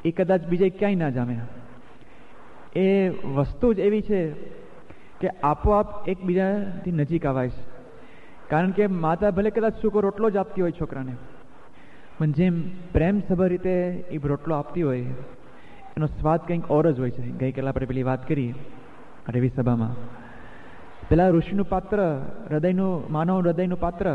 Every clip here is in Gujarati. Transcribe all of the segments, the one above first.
એ કદાચ બીજે ક્યાંય ના જામે. એ વસ્તુ જ એવી છે કે આપોઆપ એકબીજાથી નજીક આવાય છે. કારણ કે માતા ભલે કદાચ સૂકો રોટલો જ આપતી હોય છોકરાને, પણ જેમ પ્રેમસભર રીતે એ રોટલો આપતી હોય એનો સ્વાદ કંઈક ઓર જ હોય છે. ગઈકાલે આપણે પેલી વાત કરી રવિ સભામાં, પેલા ઋષિનું પાત્ર, હૃદયનું, માનવ હૃદયનું પાત્ર,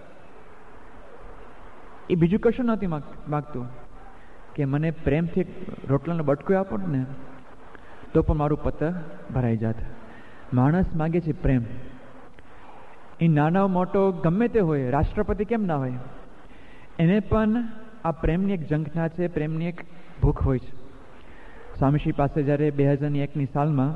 એ બીજું કશું નથી માગતું કે મને પ્રેમથી રોટલાનો બટકું આપો ને તો પણ મારું પત્ર ભરાઈ જાત. માણસ માગે છે પ્રેમ. એ નાનો મોટો ગમે તે હોય, રાષ્ટ્રપતિ કેમ ના હોય, એને પણ આ પ્રેમની એક ઝંખના છે, પ્રેમની એક ભૂખ હોય છે. સ્વામીશ્રી પાસે જ્યારે 2001ની સાલમાં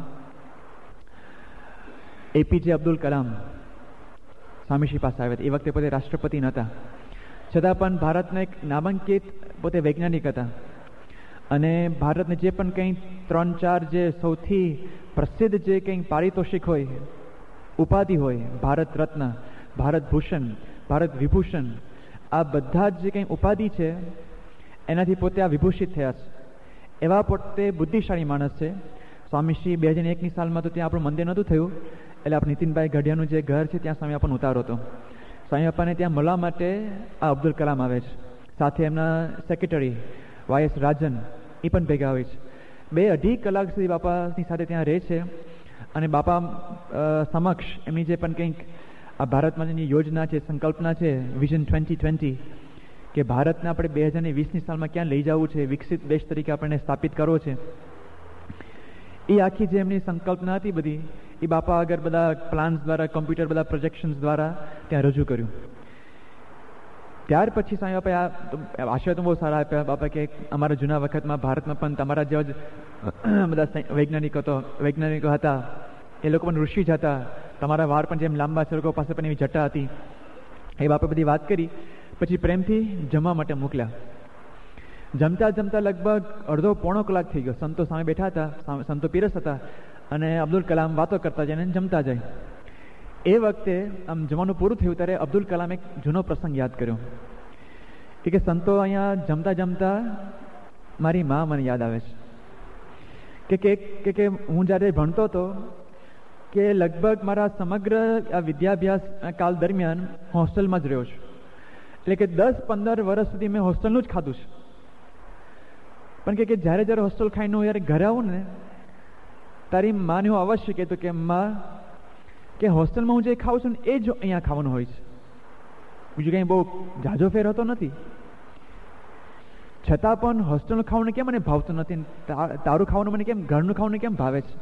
APJ અબ્દુલ કલામ સ્વામીશ્રી પાસે આવ્યા હતા. એ વખતે પોતે રાષ્ટ્રપતિ નહોતા, છતાં પણ ભારતના એક નામાંકિત પોતે વૈજ્ઞાનિક હતા. અને ભારતને જે પણ કંઈ 3-4 જે સૌથી પ્રસિદ્ધ જે કંઈ પારિતોષિક હોય, ઉપાધિ હોય, ભારત રત્ન, ભારત ભૂષણ, ભારત વિભૂષણ, આ બધા જ જે કંઈ ઉપાધિ છે એનાથી પોતે આ વિભૂષિત થયા છે. એવા પોતે બુદ્ધિશાળી માણસ છે. સ્વામીશ્રી 2001ની સાલમાં તો ત્યાં આપણું મંદિર નહોતું થયું, એટલે આપણે નીતિનભાઈ ગઢિયાનું જે ઘર છે ત્યાં સ્વામી આપણને ઉતારો હતો. સ્વામી બાપાને ત્યાં મળવા માટે આ અબ્દુલ કલામ આવે છે. સાથે એમના સેક્રેટરી YS રાજન એ પણ ભેગા હોય છે. 2-2.5 કલાક સુધી બાપાની સાથે ત્યાં રહે છે. અને બાપા સમક્ષ એમની જે પણ કંઈક આ ભારતમાંની યોજના છે, સંકલ્પના છે, વિઝન 2020, કે ભારતને આપણે 2020ની સાલમાં ક્યાં લઈ જવું છે, વિકસિત દેશ તરીકે આપણને સ્થાપિત કરવો છે, એ આખી જે એમની સંકલ્પના હતી બધી, એ બાપા આગળ બધા પ્લાન્સ દ્વારા, કમ્પ્યુટર બધા પ્રોજેક્શન્સ દ્વારા ત્યાં રજૂ કર્યું. ત્યાર પછી સ્વામી બાપાએ આશીર્વાદ બહુ સારા આપ્યા. બાપા કે અમારા જૂના વખતમાં ભારતમાં પણ તમારા જેવા જ બધા વૈજ્ઞાનિકો હતા, એ લોકો પણ ઋષિ જ હતા, તમારા વાળ પણ જેમ લાંબા છે, લોકો પાસે પણ એવી જટા હતી. એ બાપા બધી વાત કરી. પછી પ્રેમથી જમવા માટે મોકલ્યા. જમતા જમતા લગભગ અડધો-પોણો કલાક થઈ ગયો. સંતો સામે બેઠા હતા, સંતો પીરસ હતા, અને અબ્દુલ કલામ વાતો કરતા જાય ને જમતા જાય. એ વખતે આમ જમવાનું પૂરું થયું ત્યારે અબ્દુલ કલામ એક જૂનો પ્રસંગ યાદ કર્યો કે સંતો અહીંયા જમતા જમતા મારી મા મને યાદ આવે છે. કે હું જ્યારે ભણતો હતો કે લગભગ મારા સમગ્ર વિદ્યાભ્યાસ કાળ દરમિયાન હોસ્ટેલમાં જ રહ્યો છું. એટલે કે 10-15 વર્ષ સુધી મેં હોસ્ટેલનું જ ખાધું છે. પણ કે જ્યારે જ્યારે હોસ્ટેલ ખાઈને હું યાર ઘરે આવું ને તારી માને હું અવશ્ય કહેતો કે માં, કે હોસ્ટેલમાં હું જે ખાઉં છું ને એ જ અહીંયા ખાવાનું હોય છે, બીજું કંઈ બહુ ઝાઝો ફેર હોતો નથી. છતાં પણ હોસ્ટેલનું ખાવાનું કેમ મને ભાવતું નથી, તારું ખાવાનું મને કેમ, ઘરનું ખાવાનું કેમ ભાવે છે?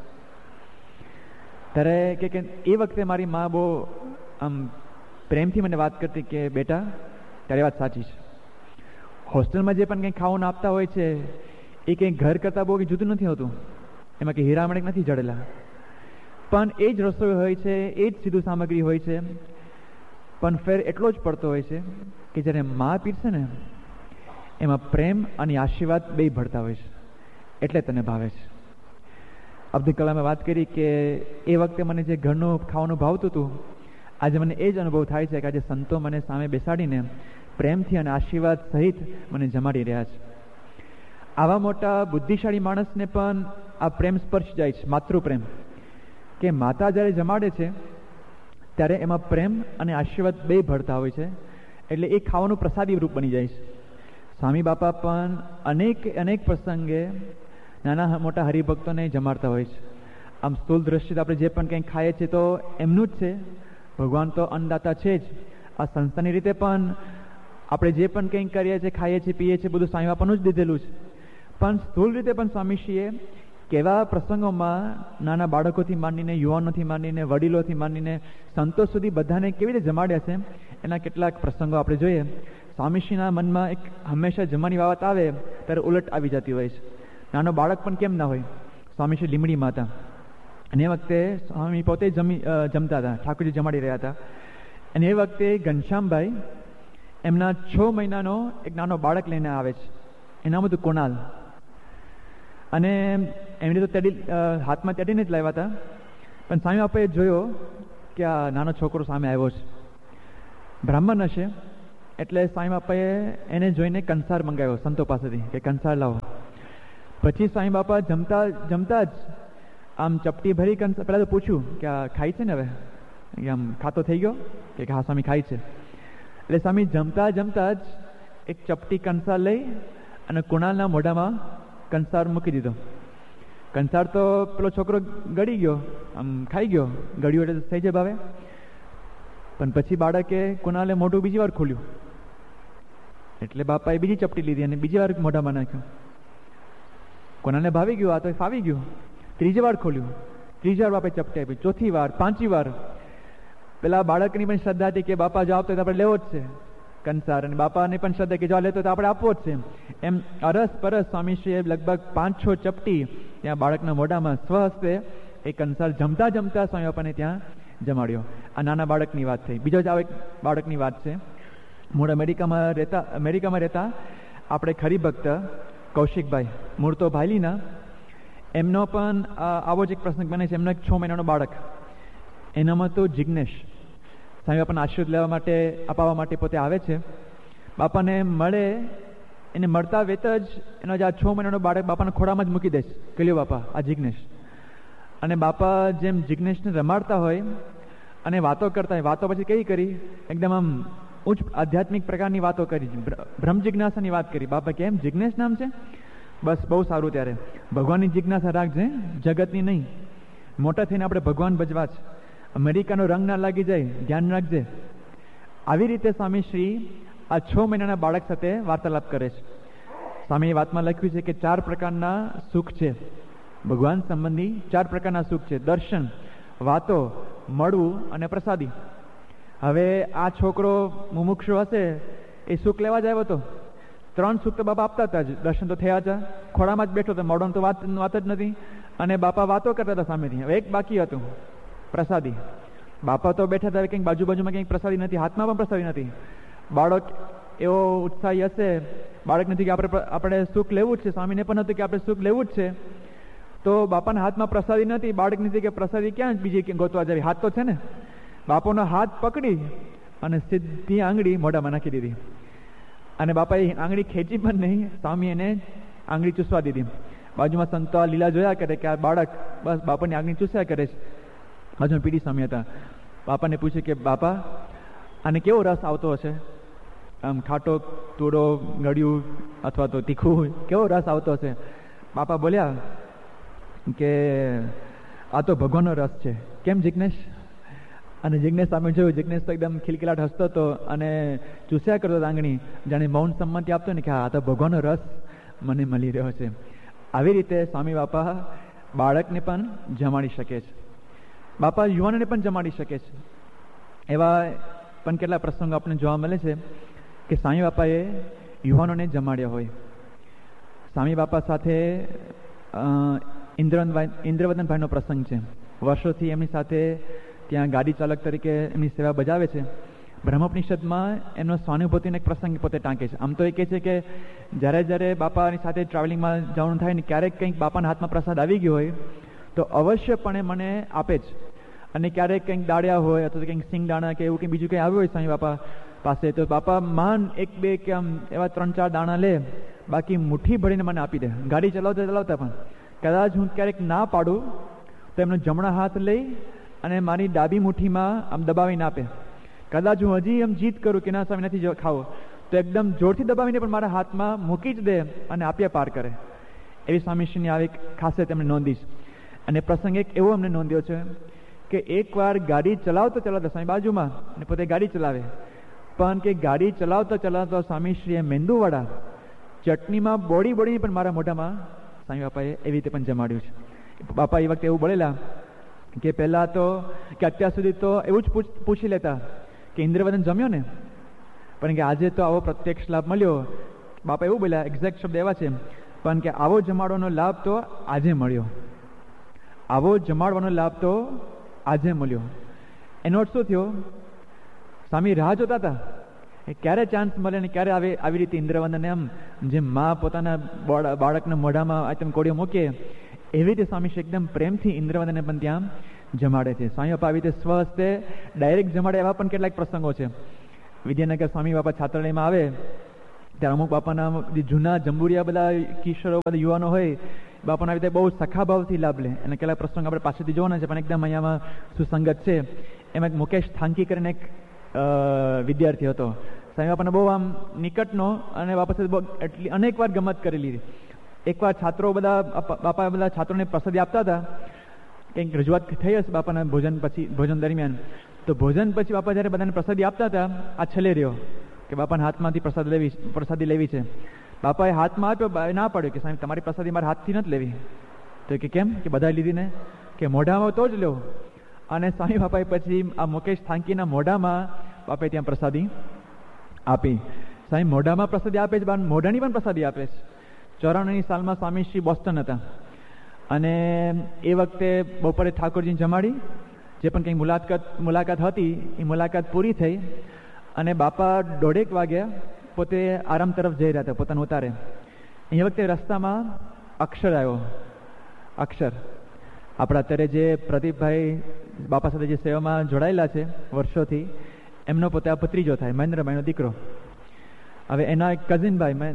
ત્યારે કે એ વખતે મારી મા બહુ આમ પ્રેમથી મને વાત કરતી કે બેટા તારી વાત સાચી છે, હોસ્ટેલમાં જે પણ કંઈ ખાવાનું આપતા હોય છે એ કંઈ ઘર કરતાં બહુ કંઈ જુદું નથી હોતું, એમાં કંઈ હીરામણિક નથી જડેલા, પણ એ જ રસોઈ હોય છે, એ જ સીધું સામગ્રી હોય છે, પણ ફેર એટલો જ પડતો હોય છે કે જ્યારે મા પીરસે ને એમાં પ્રેમ અને આશીર્વાદ બે ભળતા હોય છે, એટલે તને ભાવે છે. અબ્દુલ કલામે વાત કરી કે એ વખતે મને જે ઘરનું ખાવાનું ભાવતું હતું, આજે મને એ જ અનુભવ થાય છે કે આજે સંતો મને સામે બેસાડીને પ્રેમથી અને આશીર્વાદ સહિત મને જમાડી રહ્યા છે. આવા મોટા બુદ્ધિશાળી માણસને પણ આ પ્રેમ સ્પર્શ જાય છે, માતૃપ્રેમ, કે માતા જ્યારે જમાડે છે ત્યારે એમાં પ્રેમ અને આશીર્વાદ બે ભળતા હોય છે, એટલે એ ખાવાનું પ્રસાદી રૂપ બની જાય છે. સ્વામી બાપા પણ અનેક પ્રસંગે નાના મોટા હરિભક્તોને જમાડતા હોય છે. આમ સ્થૂળ દ્રષ્ટિએ આપણે જે પણ કંઈ ખાઈએ છીએ તો એમનું જ છે, ભગવાન તો અન્નદાતા છે જ. આ સંસ્થાની રીતે પણ આપણે જે પણ કંઈ કરીએ છીએ, ખાઈએ છીએ, પીએ છીએ, બધું સ્વામી બાપાનું જ દીધેલું છે. પણ સ્થૂળ રીતે પણ સ્વામીશ્રીએ કેવા પ્રસંગોમાં નાના બાળકોથી માંડીને, યુવાનોથી માંડીને, વડીલોથી માંડીને સંતો સુધી બધાને કેવી રીતે જમાડ્યા છે, એના કેટલાક પ્રસંગો આપણે જોઈએ. સ્વામીશ્રીના મનમાં એક હંમેશા જમવાની બાબત આવે ત્યારે ઉલટ આવી જતી હોય છે. નાનો બાળક પણ કેમ ના હોય. સ્વામીશ્રી લીમડીમાં હતા અને એ વખતે સ્વામી પોતે જમતા હતા, ઠાકોરજી જમાડી રહ્યા હતા, અને એ વખતે ઘનશ્યામભાઈ એમના 6 મહિનાનો એક નાનો બાળક લઈને આવે છે. એનામ હતું કોનાલ, અને એમણે તો હાથમાં તેડીને જ લાવ્યા હતા. પણ સ્વામી બાપાએ જોયો કે આ નાનો છોકરો સામે આવ્યો છે, બ્રાહ્મણ હશે, એટલે સ્વામી બાપાએ એને જોઈને કંસાર મંગાવ્યો સંતો પાસેથી કે કંસાર લાવો. પછી સ્વામી બાપા જમતા જમતા જ આમ ચપટી ભરી પહેલાં તો પૂછ્યું કે આ ખાય છે ને હવે આમ ખાતો થઈ ગયો કે હા સ્વામી ખાય છે. એટલે સ્વામી જમતા જમતા જ એક ચપટી કંસાર લઈ અને કુણાલના મોઢામાં કંસાર મૂકી દીધો. કંસાર તો પેલો છોકરો ગળી ગયો, આમ ખાઈ ગયો, ગળ્યું એટલે થઈ જાય ભાવે. પણ પછી બાળકે કુણાલે મોઢું બીજી વાર ખોલ્યું એટલે બાપાએ બીજી ચપટી લીધી અને બીજી વાર મોઢામાં નાખ્યું. કુણાલને ભાવી ગયું, આ તો ફાવી ગયું. ત્રીજી વાર ખોલ્યું, ત્રીજી વાર બાપાએ ચપટી આપી, ચોથી વાર, પાંચમી વાર. પેલા બાળકની પણ શ્રદ્ધા હતી કે બાપા જો આપતો તો આપણે લેવો જ છે કંસાર, અને બાપાને પણ શ્રદ્ધા કે જો લેતો તો આપણે આપવો જ છે. એમ અરસ પરસ સ્વામીશ્રીએ લગભગ 5-6 ચપટી ત્યાં બાળકના મોઢામાં સ્વહસ્તે એ કંસાર જમતા જમતા સ્વામી બાપાને ત્યાં જમાડ્યો. આ નાના બાળકની વાત થઈ. બીજો જ આ એક બાળકની વાત છે. મૂળ અમેરિકામાં રહેતા આપણે ખરી ભક્ત કૌશિકભાઈ, મૂળ તો ભાઈલીના, એમનો પણ આવો જ એક પ્રસંગ બને છે. એમનો એક 6 મહિનાનો બાળક, એનામાં તો જિજ્ઞેશ સ્વામી બાપાને આશીર્વાદ લેવા માટે અપાવવા માટે પોતે આવે છે. બાપાને મળે, એને મળતા વેત જ એનો જે આ 6 મહિનાનો બાળક બાપાના ખોળામાં જ મૂકી દે છે કે લ્યો બાપા આ જિજ્ઞેશ. અને બાપા જેમ જિજ્ઞેશને રમાડતા હોય અને વાતો કરતા હોય, વાતો પછી કઈ કરી એકદમ આમ ઉચ્ચ આધ્યાત્મિક પ્રકારની વાતો કરી, બ્રહ્મ જિજ્ઞાસાની વાત કરી. બાપા કેમ જિજ્ઞેશ નામ છે? બસ બહુ સારું, ત્યારે ભગવાનની જિજ્ઞાસા રાખજે, જગતની નહીં. મોટા થઈને આપણે ભગવાન ભજવા છે, અમેરિકાનો રંગ ના લાગી જાય, ધ્યાન રાખજે. આવી રીતે સ્વામી શ્રી આ 6 મહિનાના બાળક સાથે વાર્તાલાપ કરે છે. સ્વામીની વાતમાં લખ્યું છે કે 4 પ્રકારના સુખ છે, ભગવાન સંબંધી 4 પ્રકારના સુખ છે: દર્શન, વાતો, મળવું અને પ્રસાદી. હવે આ છોકરો મુમુક્ષુ હશે, એ સુખ લેવા જ આવ્યો હતો. 3 સુખ તો બાપા આપતા હતા જ. દર્શન તો થયા હતા, ખોળામાં જ બેઠો હતો, મોડોન તો વાત જ નથી, અને બાપા વાતો કરતા હતા સામેથી. હવે એક બાકી હતું, પ્રસાદી. બાપા તો બેઠા હતા, કંઈક બાજુમાં કંઈક પ્રસાદી નથી, હાથમાં પણ પ્રસાદી નથી. બાળક એવો ઉત્સાહી હશે, બાળક નથી કે આપણે સુખ લેવું જ છે, સ્વામીને પણ હતું કે આપણે સુખ લેવું જ છે. તો બાપાના હાથમાં પ્રસાદી નથી, બાળક નથી કે પ્રસાદી ક્યાં બીજી ગોતવા જાવી, હાથ તો છે ને. બાપાનો હાથ પકડી અને સીધી આંગળી મોઢામાં નાખી દીધી. અને બાપાએ આંગળી ખેંચી પણ નહીં, સ્વામી એને આંગળી ચૂસવા દીધી. બાજુમાં સંતો લીલા જોયા કરે કે આ બાળક બસ બાપાની આંગળી ચૂસ્યા કરે છે. બાજુમાં પીડી સ્વામી હતા. બાપાને પૂછ્યું કે બાપા આને કેવો રસ આવતો હશે? આમ ખાટો, તૂડો, ગળ્યું અથવા તો તીખું, કેવો રસ આવતો હશે? બાપા બોલ્યા કે આ તો ભગવાનનો રસ છે. કેમ જિજ્ઞેશ? અને જિજ્ઞેશ સામે જોયું, જિજ્ઞેશ તો એકદમ ખિલખિલાટ હસતો હતો અને ચૂસ્યા કરતો હતો આંગળી, જાણે મૌન સંમતિ આપતો ને કે આ તો ભગવાનનો રસ મને મળી રહ્યો છે. આવી રીતે સ્વામી બાપા બાળકને પણ જમાડી શકે છે, બાપા યુવાનોને પણ જમાડી શકે છે. એવા પણ કેટલા પ્રસંગો આપણને જોવા મળે છે કે સ્વામી બાપાએ યુવાનોને જમાડ્યા હોય. સ્વામી બાપા સાથે ઇન્દ્રવદનભાઈનો પ્રસંગ છે. વર્ષોથી એમની સાથે ત્યાં ગાડી ચાલક તરીકે એમની સેવા બજાવે છે. બ્રહ્મોપનિષદમાં એમનો સ્વાનુભૂતિનો એક પ્રસંગ પોતે ટાંકે છે. આમ તો એ કહે છે કે જ્યારે બાપાની સાથે ટ્રાવેલિંગમાં જવાનું થાય ને ક્યારેક કંઈક બાપાના હાથમાં પ્રસાદ આવી ગયો હોય તો અવશ્યપણે મને આપે જ. અને ક્યારેક કંઈક દાળ્યા હોય અથવા તો કંઈક સિંગ દાણા કે એવું કંઈ બીજું કંઈ આવ્યું હોય સ્વામી બાપા પાસે, તો બાપા માન 1-2 કે આમ એવા 3-4 દાણા લે, બાકી મુઠ્ઠી ભરીને મને આપી દે. ગાડી ચલાવતા પણ કદાચ હું ક્યારેક ના પાડું તો એમનો જમણા હાથ લઈ અને મારી ડાબી મુઠ્ઠીમાં આમ દબાવીને આપે. કદાચ હું હજી એમ જીદ કરું કે ના સ્વામી નથી ખાવું, તો એકદમ જોરથી દબાવીને પણ મારા હાથમાં મૂકી જ દે અને આપ્યા પાર કરે. એવી સ્વામીશ્રીની આવી ખાસિયત એમણે નોંધી છે. અને પ્રસંગ એક એવો અમને નોંધ્યો છે કે એકવાર ગાડી ચલાવતો સ્વામી બાજુમાં અને પોતે ગાડી ચલાવે, પણ કે ગાડી ચલાવતો સ્વામીશ્રીએ મેંદુવડા ચટણીમાં બોળી પણ મારા મોઢામાં સ્વામી બાપાએ એવી રીતે પણ જમાડ્યું છે. બાપા એ વખતે એવું બોલેલા કે પહેલાં તો કે અત્યાર સુધી તો એવું જ પૂછી લેતા કે ઇન્દ્રવદન જમ્યો ને, પણ કે આજે તો આવો પ્રત્યક્ષ લાભ મળ્યો. બાપા એવું બોલ્યા, એક્ઝેક્ટ શબ્દ એવા છે, પણ કે આવો જમાડવાનો લાભ તો આજે મળ્યો, આવો જમાડવાનો લાભ તો આજે મળ્યો. એનો અર્થ શું થયો? સ્વામી રાહ જોતા હતા ક્યારે ચાન્સ મળે ને ક્યારે આવી રીતે ઇન્દ્રવદનને એમ જેમ મા પોતાના બાળકના મોઢામાં આઈટમ કોડીઓ મૂકે એવી રીતે સ્વામી એકદમ પ્રેમથી ઇન્દ્રવદનને પણ ત્યાં જમાડે છે. સ્વામી બાપા આવી રીતે સ્વહસ્તે ડાયરેક્ટ જમાડે એવા પણ કેટલાક પ્રસંગો છે. વિદ્યાનગર સ્વામી બાપા છાત્રાલયમાં આવે ત્યારે અમુક બાપાના જે જૂના જંબુરિયા બધા કિશોરો બધા યુવાનો હોય, બાપાના રીતે બહુ સખાભાવથી લાભ લે. અને કેટલાક પ્રસંગ આપણે પાછળથી જોવાના છે, પણ એકદમ અહીંયામાં સુસંગત છે. એમાં એક મુકેશ થાંકી કરીને એક વિદ્યાર્થી હતો. સ્વામી બાપાને બહુ આમ નિકટનો, અને બાપા સાથે બહુ એટલી અનેક વાર ગમત કરેલી. એકવાર છાત્રો બાપા બધા છાત્રોને પ્રસાદી આપતા હતા. કંઈક રજૂઆત થઈ હશે બાપાના ભોજન દરમિયાન. તો ભોજન પછી બાપા જ્યારે બધાને પ્રસાદી આપતા હતા, આ છેલ્લે રહ્યો કે બાપાના હાથમાંથી પ્રસાદી લેવી છે. બાપાએ હાથમાં આપ્યો, ના પાડ્યો કે સાહેબ તમારી પ્રસાદી મારા હાથથી નથી લેવી. તો કે કેમ? કે બધાએ લીધી ને, કે મોઢામાં તો જ લો. અને સ્વામી બાપાએ પછી આ મુકેશ થાંકીના મોઢામાં બાપાએ ત્યાં પ્રસાદી આપી. સ્વામી મોઢામાં પ્રસાદી આપે છે, મોઢાની પણ પ્રસાદી આપે છે. 94ની સાલમાં સ્વામી શ્રી બોસ્ટન હતા, અને એ વખતે બપોરે ઠાકોરજીને જમાડી જે પણ કંઈ મુલાકાત હતી એ મુલાકાત પૂરી થઈ, અને બાપા 1:30 વાગ્યા પોતે આરામ તરફ જઈ રહ્યા હતા પોતાનું ઉતારે. એ વખતે રસ્તામાં અક્ષર આવ્યો. અક્ષર આપણા અત્યારે જે પ્રદીપભાઈ બાપા સાથે જે સેવામાં જોડાયેલા છે વર્ષોથી, એમનો પોતે આ ભત્રીજો થાય, મહેન્દ્રભાઈનો દીકરો. હવે એના એક કઝિન ભાઈ,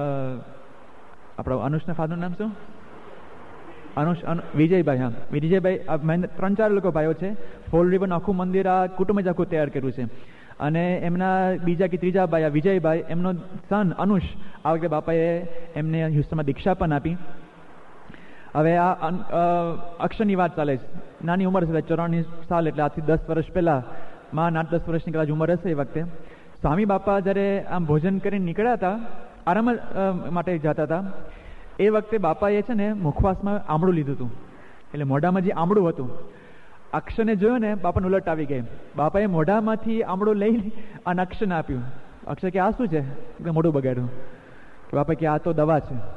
આપણો અનુષના ફાધરનું નામ શું? વિજયભાઈ. હા, વિજયભાઈ 3-4 લોકો ભાઈઓ છે. ફોલ રિબન આખું મંદિર આ કુટુંબ જ આખું તૈયાર કર્યું છે. અને એમના બીજા કે ત્રીજા ભાઈ વિજયભાઈ, એમનો સન અનુષ, આ વખતે બાપાએ એમને હ્યુસ્ટનમાં દીક્ષા પણ આપી. હવે આ અક્ષરની વાત ચાલે છે. નાની ઉંમર છે, 94 સાલ, એટલે આજથી 10 વર્ષ પહેલાં, 8-10 વર્ષની કદાચ ઉંમર હશે એ વખતે. સ્વામી બાપા જ્યારે આમ ભોજન કરીને નીકળ્યા હતા, આરામ માટે જતા હતા, એ વખતે બાપાએ છે ને મુખવાસમાં આમળું લીધું હતું. એટલે મોઢામાં જે આમળું હતું, અક્ષરને જોયો ને બાપાને ઉલટ આવી ગઈ. બાપાએ મોઢામાંથી આમળું લઈ અને અક્ષરને આપ્યું. અક્ષર કે આ શું છે? મોઢું બગાડ્યું. કે બાપા કે આ તો દવા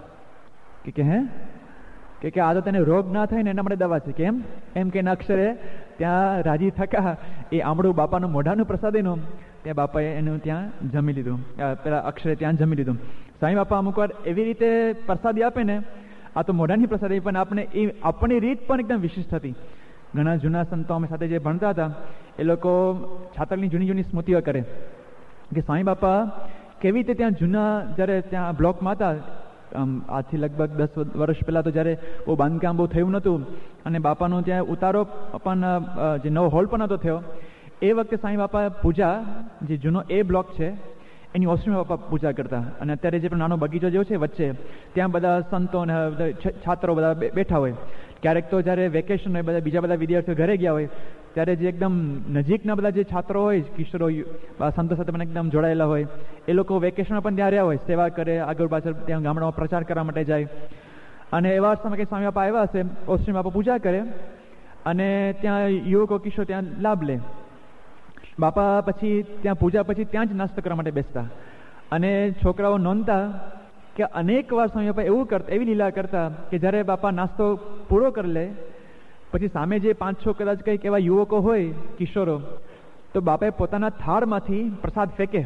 છે. કે હે? કે આ તો તેને રોગ ના થાય ને એના માટે દવા છે. કેમ? એમ કે અક્ષરે ત્યાં રાજી થકા એ આમળું બાપાનું મોઢાનું પ્રસાદીનું ત્યાં બાપાએ એનું ત્યાં જમી લીધું. પેલા અક્ષરે ત્યાં જમી લીધું. સ્વામી બાપા અમુક વાર એવી રીતે પ્રસાદી આપે ને, આ તો મોઢાની પ્રસાદી, પણ આપણી રીત પણ એકદમ વિશિષ્ટ હતી. ઘણા જૂના સંતો અમે સાથે જે ભણતા હતા, એ લોકો છાતકની જૂની સ્મૃતિઓ કરે કે સ્વામી બાપા કેવી રીતે ત્યાં જૂના, જ્યારે ત્યાં બ્લોકમાં હતા, આજથી લગભગ 10 વર્ષ પહેલાં તો જ્યારે બહુ બાંધકામ બહુ થયું નહોતું, અને બાપાનો ત્યાં ઉતારો પણ જે નવો હોલ પણ નહોતો થયો, એ વખતે સ્વામી બાપા પૂજા, જે જૂનો એ બ્લોક છે એની ઓસરીમાં બાપા પૂજા કરતા. અને અત્યારે જે પણ નાનો બગીચો જેવો છે વચ્ચે, ત્યાં બધા સંતો અને છાત્રો બધા બેઠા હોય. ક્યારેક તો જ્યારે વેકેશન હોય, બીજા બધા વિદ્યાર્થીઓ ઘરે ગયા હોય, ત્યારે જે એકદમ નજીકના બધા જે છાત્રો હોય, કિશોરો સંતો સાથે પણ એકદમ જોડાયેલા હોય, એ લોકો વેકેશનમાં પણ ત્યાં રહ્યા હોય, સેવા કરે, આગળ પાછળ ત્યાં ગામડામાં પ્રચાર કરવા માટે જાય. અને એવા સમય કે સ્વામી બાપા આવ્યા હશે, ઓસરી બાપા પૂજા કરે, અને ત્યાં યુવકો કિશોર ત્યાં લાભ લે. બાપા પછી ત્યાં પૂજા પછી ત્યાં જ નાસ્તો કરવા માટે બેસતા. અને છોકરાઓ નોંધતા કે અનેક વાર સ્વામી બાપા એવું કરતા, એવી લીલા કરતા કે જ્યારે બાપા નાસ્તો પૂરો કરી લે પછી સામે જે 5-6 કદાચ કંઈક એવા યુવકો હોય, કિશોરો, તો બાપાએ પોતાના થાળમાંથી પ્રસાદ ફેંકે,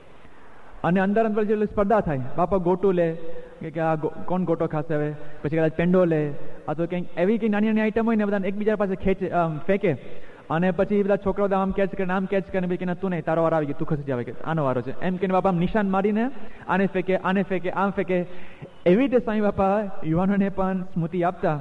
અને અંદર જે સ્પર્ધા થાય. બાપા ગોટું લે કે આ કોણ ગોટો ખાશે હવે, પછી કદાચ પેંડો લે, આ તો કંઈક એવી કંઈ નાની નાની આઈટમ હોય ને બધા એકબીજા પાસે ફેંકે. અને પછી બધા છોકરાઓ આમ કેચ કરે, આમ કેચ કરે, કે તું નહીં, તારો વારો આવી ગયો, તું ખસી જાવે, કે આનો વારો છે, એમ કહીને બાપા નિશાન મારીને આને ફેંકે, આમ ફેંકે. એવી રીતે સ્વામી બાપા યુવાનોને પણ સ્મૃતિ આપતા.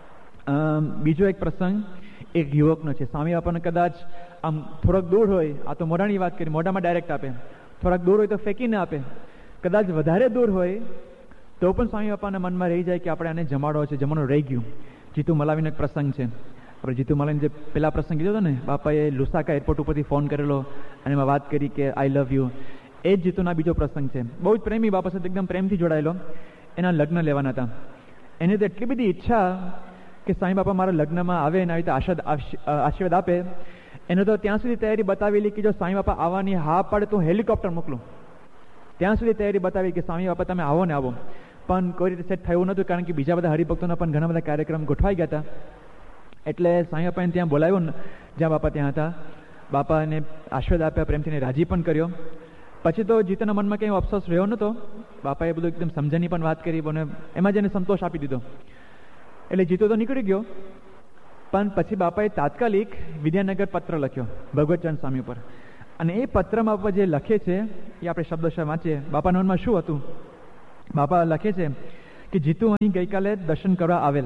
બીજો એક પ્રસંગ એક યુવકનો છે. સ્વામી બાપાને કદાચ આમ થોડોક દૂર હોય, આ તો મોઢાની વાત કરી, મોઢામાં ડાયરેક્ટ આપે, થોડાક દૂર હોય તો ફેંકીને આપે, કદાચ વધારે દૂર હોય તો પણ સ્વામી બાપાના મનમાં રહી જાય કે આપણે આને જમાડો છે, જમવાનું રહી ગયું. જીતુ મલાવીનો એક પ્રસંગ છે. આપણે જીતુ મલાવીને જે પેલા પ્રસંગ કીધો હતો ને, બાપાએ લુસાકા એરપોર્ટ ઉપરથી ફોન કરેલો અને એમાં વાત કરી કે આઈ લવ યુ, એ જ જીતુના બીજો પ્રસંગ છે. બહુ જ પ્રેમી, બાપા સાથે એકદમ પ્રેમથી જોડાયેલો. એના લગ્ન લેવાના હતા. એની તો એટલી બધી ઈચ્છા કે સ્વામી બાપા મારા લગ્નમાં આવે અને આવી રીતે આશીર્વાદ આપે. એને તો ત્યાં સુધી તૈયારી બતાવેલી કે જો સ્વામી બાપા આવવાની હા પાડે તો હેલિકોપ્ટર મોકલું. ત્યાં સુધી તૈયારી બતાવી કે સ્વામી બાપા તમે આવો ને આવો. પણ કોઈ રીતે સેટ થયું નહોતું, કારણ કે બીજા બધા હરિભક્તોના પણ ઘણા બધા કાર્યક્રમ ગોઠવાઈ ગયા હતા. એટલે સ્વામી બાપાને ત્યાં બોલાવ્યો ને, જ્યાં બાપા ત્યાં હતા. બાપાને આશીર્વાદ આપ્યા, પ્રેમથી રાજી પણ કર્યો. પછી તો જીતુના મનમાં કંઈ અફસોસ રહ્યો નહોતો. બાપાએ બધું એકદમ સમજણની પણ વાત કરી, અને એમાં જ એને સંતોષ આપી દીધો. એટલે જીતુ તો નીકળી ગયો. પણ પછી બાપાએ તાત્કાલિક વિદ્યાનગર પત્ર લખ્યો ભગવતચંદ સ્વામી ઉપર, અને એ પત્રમાં બાપા જે લખે છે એ આપણે શબ્દશઃ વાંચીએ. બાપાના મનમાં શું હતું? બાપા લખે છે કે જીતુ અહીં ગઈકાલે દર્શન કરવા આવેલ,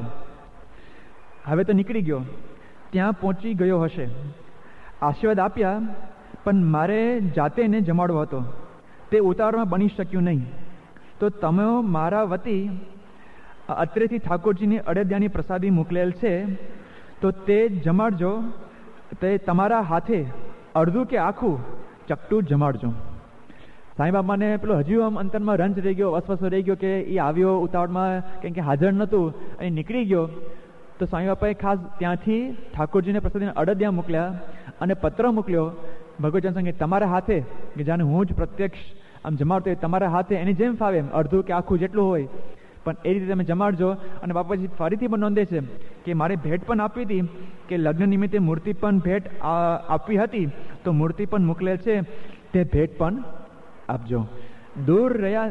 હવે તો નીકળી ગયો, ત્યાં પહોંચી ગયો હશે. આશીર્વાદ આપ્યા, પણ મારે જાતે એને જમાડવો હતો, તે ઉતાવળમાં બની શક્યું નહીં. તો તમે મારા વતી અત્રેથી ઠાકોરજીની અડદિયાની પ્રસાદી મોકલેલ છે, તો તે જમાડજો. તે તમારા હાથે અડધું કે આખું ચપટું જમાડજો. સાંઈ બાબાને પેલો હજુ આમ અંતરમાં રંજ રહી ગયો, વસવસો રહી ગયો કે એ આવ્યો ઉતાવળમાં, કેમ કે હાજર નહોતું અને નીકળી ગયો. તો સાંઈ બાપાએ ખાસ ત્યાંથી ઠાકોરજીને પ્રસાદીને અડદિયા મોકલ્યા અને પત્ર મોકલ્યો ભગવતજન સંગે, તમારા હાથે, કે જાણે હું જ પ્રત્યક્ષ આમ જમાડતો હોય, તમારા હાથે એની જેમ ફાવે એમ અડધું કે આખું જેટલું હોય પણ એ રીતે તમે જમાડજો. અને બાપાજી ફરીથી પણ નોંધે છે કે મારે ભેટ પણ આપવી હતી, કે લગ્ન નિમિત્તે મૂર્તિ પણ ભેટ આપવી હતી, તો મૂર્તિ પણ મોકલેલ છે, તે ભેટ પણ આપજો. દૂર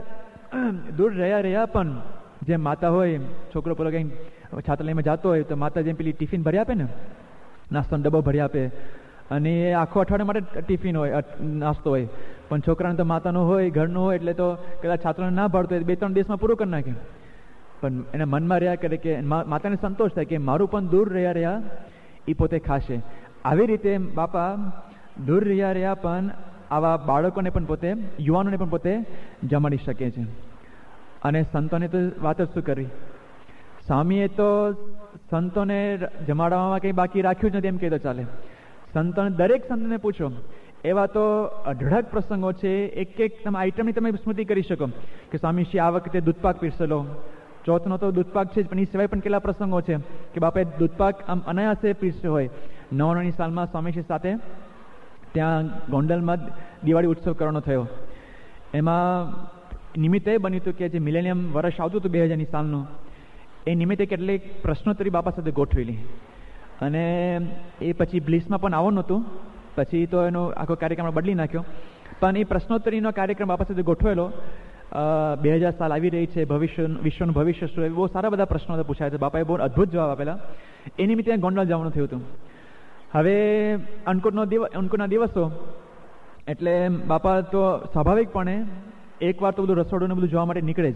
રહ્યા પણ જેમ માતા હોય, છોકરો પેલો કંઈ છાત્રાલયમાં જતો હોય તો માતા જેમ પેલી ટિફિન ભરી આપે ને, નાસ્તાનો ડબ્બો ભરી આપે, અને એ આખો અઠવાડિયા માટે ટિફિન હોય, નાસ્તો હોય, પણ છોકરાને તો માતાનો હોય, ઘરનો હોય, એટલે તો કદાચ છાત્રોને ના ભાડતો હોય 2-3 દિવસમાં પૂરું કરી નાખે. પણ એના મનમાં રહ્યા કરે કે માતાને સંતોષ થાય કે મારું પણ દૂર રહ્યા એ પોતે ખાશે. આવી રીતે બાપા દૂર રહ્યા પણ આવા બાળકોને પણ પોતે, યુવાનોને પણ પોતે જમાડી શકે છે. અને સંતોને તો વાત જ શું કરવી, સ્વામીએ તો સંતોને જમાડવામાં કંઈ બાકી રાખ્યું જ નથી એમ કહી તો ચાલે. સંતોને, દરેક સંતને પૂછો, એવા તો અઢળક પ્રસંગો છે, એક તમે આઈટમની તમે સ્મૃતિ કરી શકો કે સ્વામીશ્રી આ વખતે દૂધપાક પીરસેલો, ચોથનો તો દૂધપાક છે જ, પણ એ સિવાય પણ કેટલા પ્રસંગો છે કે બાપાએ દૂધપાક આમ અનાયાસે પીરસ્યો હોય. 99ની સાલમાં સ્વામીશ્રી સાથે ત્યાં ગોંડલમાં દિવાળી ઉત્સવ કરવાનો થયો. એમાં નિમિત્તે એ બન્યું હતું કે જે મિલેનિયમ વર્ષ આવતું હતું 2000ની સાલનું, એ નિમિત્તે કેટલીક પ્રશ્નોત્તરી બાપા સાથે ગોઠવેલી. અને એ પછી બ્લિસમાં પણ આવવાનું હતું, પછી તો એનો આખો કાર્યક્રમ બદલી નાખ્યો. પણ એ પ્રશ્નોત્તરીનો કાર્યક્રમ બાપા સાથે ગોઠવેલો. 2000 સાલ આવી રહી છે, વિશ્વનું ભવિષ્ય શું, એ બહુ સારા બધા પ્રશ્નો પૂછાયા છે. બાપાએ બહુ અદ્ભુત જવાબ આપેલા. એ નિમિત્તે ગોંડલ જવાનું થયું હતું. હવે અંકુરના દિવસો એટલે બાપા તો સ્વાભાવિકપણે એકવાર તો બધું રસોડું બધું જોવા માટે નીકળે જ.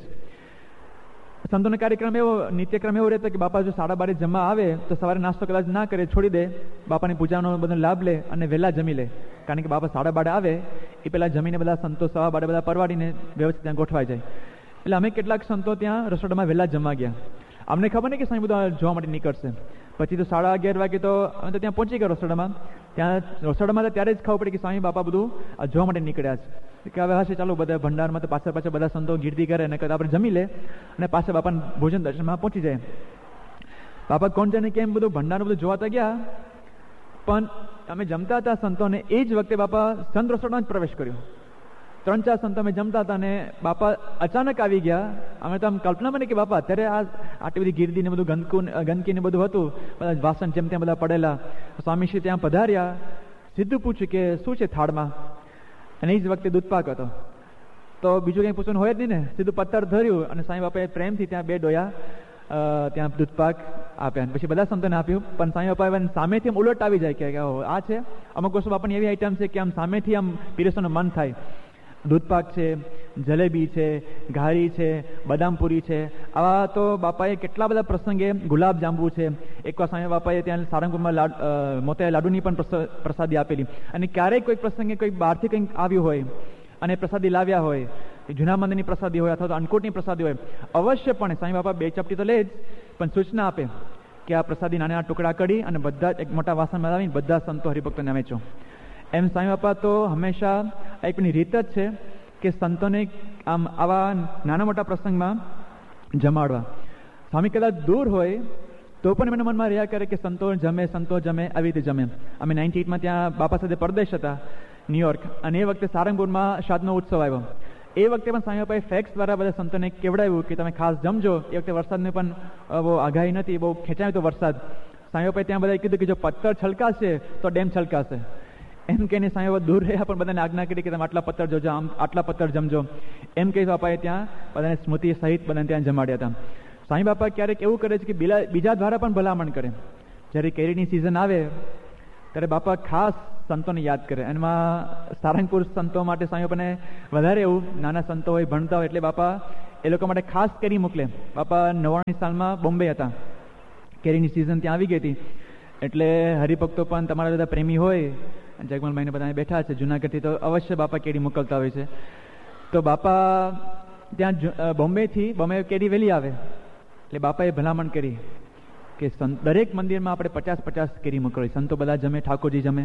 સંતોનો કાર્યક્રમ એવો, નિત્યક્રમ એવો રહેતો કે બાપા જો 12:30 જમવા આવે તો સવારે નાસ્તો કદાચ ના કરે, છોડી દે, બાપાની પૂજાનો બધો લાભ લે અને વહેલા જમી લે. કારણ કે બાપા 12:30 આવે એ પહેલાં જમીને બધા સંતો 12:15 બધા પરવાડીને વ્યવસ્થિત ત્યાં ગોઠવાઈ જાય. એટલે અમે કેટલાક સંતો ત્યાં રસોડામાં વહેલા જમવા ગયા. અમને ખબર નહીં કે સાંઈ બધા જોવા માટે નીકળશે. પછી તો 11:30 વાગે તો અમે તો ત્યાં પહોંચી ગયા રસોડામાં. ત્યાં રસોડામાં ત્યારે જ ખબર પડી કે સ્વામી બાપા બધું જોવા માટે નીકળ્યા છે. કે હવે હશે ચાલો બધા ભંડારમાં તો પાછળ બધા સંતો ગીર્દી કરે અને આપણે જમી લે અને પાછા બાપાને ભોજન દર્શનમાં પહોંચી જાય. બાપા કોણ જાણે કેમ બધું ભંડારનું બધું જોવાતા ગયા, પણ અમે જમતા હતા સંતોને એ જ વખતે બાપા સંત રસોડામાં જ પ્રવેશ કર્યો. 3-4 સંતો અમે જમતા હતા અને બાપા અચાનક આવી ગયા. અમે તો આમ કલ્પનામાં નહીં કે બાપા અત્યારે આટલી બધી ગીર્દી ને બધું ગંદકી ને બધું હતું, બધા વાસણ જેમ ત્યાં બધા પડેલા. સ્વામીશ્રી ત્યાં પધાર્યા, સીધું પૂછ્યું કે શું છે થાળમાં, અને એ જ વખતે દૂધપાક હતો. તો બીજું કંઈ પૂછવાનું હોય જ નહીં ને, સીધું પત્તર ધર્યું અને સાંઈ બાપાએ પ્રેમથી ત્યાં 2 ડોયા ત્યાં દૂધપાક આપ્યા. પછી બધા સંતોને આપ્યું. પણ સાંઈ બાપા સામેથી આમ ઉલટ આવી જાય કે આ છે. અમુક વસ્તુ બાપાની એવી આઈટમ છે કે આમ સામેથી આમ પીરસવાનું મન થાય. દૂધપાક છે, જલેબી છે, ઘારી છે, બદામપુરી છે, આવા તો બાપાએ કેટલા બધા પ્રસંગે, ગુલાબ જાંબુ છે. એકવાર સાંઈ બાપાએ ત્યાં સારંગપુરમાં મોતિયા લાડુની પણ પ્રસાદી આપેલી. અને ક્યારેક કોઈક પ્રસંગે કોઈ બહારથી કંઈક આવ્યું હોય અને પ્રસાદી લાવ્યા હોય, જૂના મંદિરની પ્રસાદી હોય અથવા તો અન્નકૂટની પ્રસાદી હોય, અવશ્યપણે સાંઈ બાપા 2 ચપટી તો લે જ, પણ સૂચના આપે કે આ પ્રસાદી નાના ટુકડા કરી અને બધા એક મોટા વાસણમાં લાવીને બધા સંતો હરિભક્તોને વેચો. એમ સાંઈ બાપા તો હંમેશા એકની રીત જ છે કે સંતોને આમ આવા નાના મોટા પ્રસંગમાં જમાડવા. સ્વામી કદાચ દૂર હોય તો પણ એમના મનમાં રહ્યા કરે કે સંતો જમે આવી રીતે જમે. અમે 98માં ત્યાં બાપા સાથે પરદેશ હતા, ન્યુયોર્ક, અને એ વખતે સારંગપુરમાં શ્રાદ્ધનો ઉત્સવ આવ્યો. એ વખતે પણ સાંઈ બાપાએ ફેક્સ દ્વારા બધા સંતોને કેવડાવ્યું કે તમે ખાસ જમજો. એ વખતે વરસાદની પણ બહુ આગાહી નથી, બહુ ખેંચાયો હતો વરસાદ. સાંઈ બાપાએ ત્યાં બધાએ કીધું કે જો પથ્થર છલકાશે તો ડેમ છલકાશે. એમ કહીને સાંઈ બાપા દૂર રહ્યા પણ બધાને આજ્ઞા કરી કે તમે આટલા પથ્થર જોજો, આટલા પથ્થર જમજો. એમ કહી બાપાએ ત્યાં બધાને સ્મૃતિ સહિત બધાને ત્યાં જમાડ્યા હતા. સાંઈ બાપા ક્યારેક એવું કરે છે કે બીજા દ્વારા પણ ભલામણ કરે. જ્યારે કેરીની સિઝન આવે ત્યારે બાપા ખાસ સંતોને યાદ કરે. એમાં સારંગપુર સંતો માટે સ્વામી બાપાને વધારે એવું, નાના સંતો હોય, ભણતા હોય, એટલે બાપા એ લોકો માટે ખાસ કેરી મોકલે. બાપા 99 સાલમાં બોમ્બે હતા, કેરીની સિઝન ત્યાં આવી ગઈ હતી. એટલે હરિભક્તો પણ તમારા બધા પ્રેમી હોય, જગમલભાઈને બધા બેઠા છે જુનાગઢથી, તો અવશ્ય બાપા કેરી મોકલતા હોય છે. તો બાપા ત્યાં બોમ્બે કેરી વહેલી આવે એટલે બાપાએ ભલામણ કરી કે દરેક મંદિરમાં આપણે 50-50 કેરી મોકલી. સંતો બધા જમે, ઠાકોરજી જમે.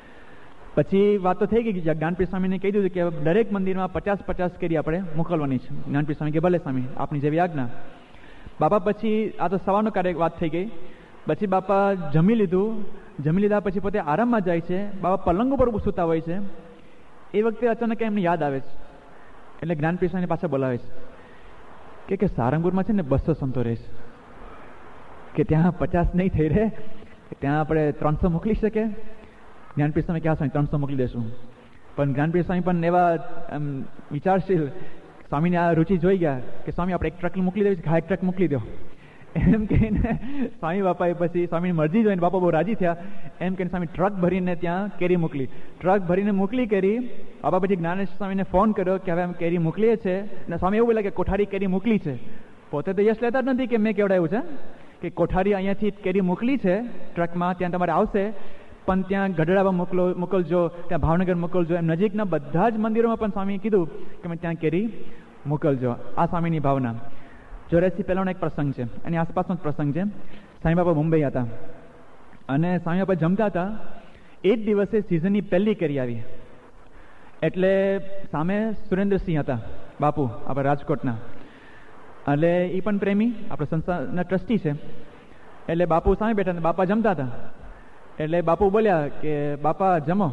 પછી વાત તો થઈ ગઈ કે જ્ઞાનપીર સ્વામીને કહી દીધું કે દરેક મંદિરમાં 50-50 કેરી આપણે મોકલવાની છે. જ્ઞાનપીર સ્વામી કે ભલે સ્વામી, આપની જેવી આજ્ઞા. બાપા પછી આ તો સવારનો વાત થઈ ગઈ. પછી બાપા જમી લીધા પછી પોતે આરામમાં જાય છે. બાપા પલંગ ઉપર સૂતા હોય છે. એ વખતે અચાનક એમને યાદ આવે છે. એટલે જ્ઞાનપીર સ્વામીને પાછા બોલાવે છે કે સારંગપુરમાં છે ને 200 સંતો રહે છે, કે ત્યાં 50 નહીં થઈ રહે, ત્યાં આપણે 300 મોકલી શકે. જ્ઞાનપીર સ્વામી કે હા સ્વામી 300 મોકલી દેશું. પણ જ્ઞાનપીર સ્વામી પણ એવા વિચારશીલ, સ્વામીને આ રુચિ જોઈ ગયા કે સ્વામી આપણે એક ટ્રક મોકલી દેવી છે, હા એક ટ્રક મોકલી દો એમ કહીને સ્વામી બાપાએ પછી સ્વામીની મરજી જોઈને બાપા બહુ રાજી થયા. એમ કહીને સ્વામી ટ્રક ભરીને ત્યાં કેરી મોકલી. ટ્રક ભરીને મોકલી કેરી. બાપા પછી જ્ઞાનેશ સ્વામીને ફોન કર્યો કે હવે અમે કેરી મોકલીએ છીએ. અને સ્વામી એવું બોલ્યા કે કોઠારી કેરી મોકલી છે. પોતે તો યશ લેતા જ નથી કે મેં કેવડાવ્યું છે, કે કોઠારી અહીંયાથી કેરી મોકલી છે ટ્રકમાં, ત્યાં તમારે આવશે, પણ ત્યાં ગઢડામાં મોકલજો, ત્યાં ભાવનગર મોકલજો. એમ નજીકના બધા જ મંદિરોમાં પણ સ્વામીએ કીધું કે મેં ત્યાં કેરી મોકલજો. આ સ્વામીની ભાવના. 84 પહેલાનો એક પ્રસંગ છે, એની આસપાસનો જ પ્રસંગ છે. સ્વામી બાપા મુંબઈ હતા અને સ્વામી બાપા જમતા હતા. એ જ દિવસે સિઝનની પહેલી કેરી આવી. એટલે સામે સુરેન્દ્રસિંહ હતા બાપુ, આપણા રાજકોટના. એટલે એ પણ પ્રેમી, આપણે સંસ્થાના ટ્રસ્ટી છે. એટલે બાપુ સામે બેઠા, બાપા જમતા હતા. એટલે બાપુ બોલ્યા કે બાપા જમો.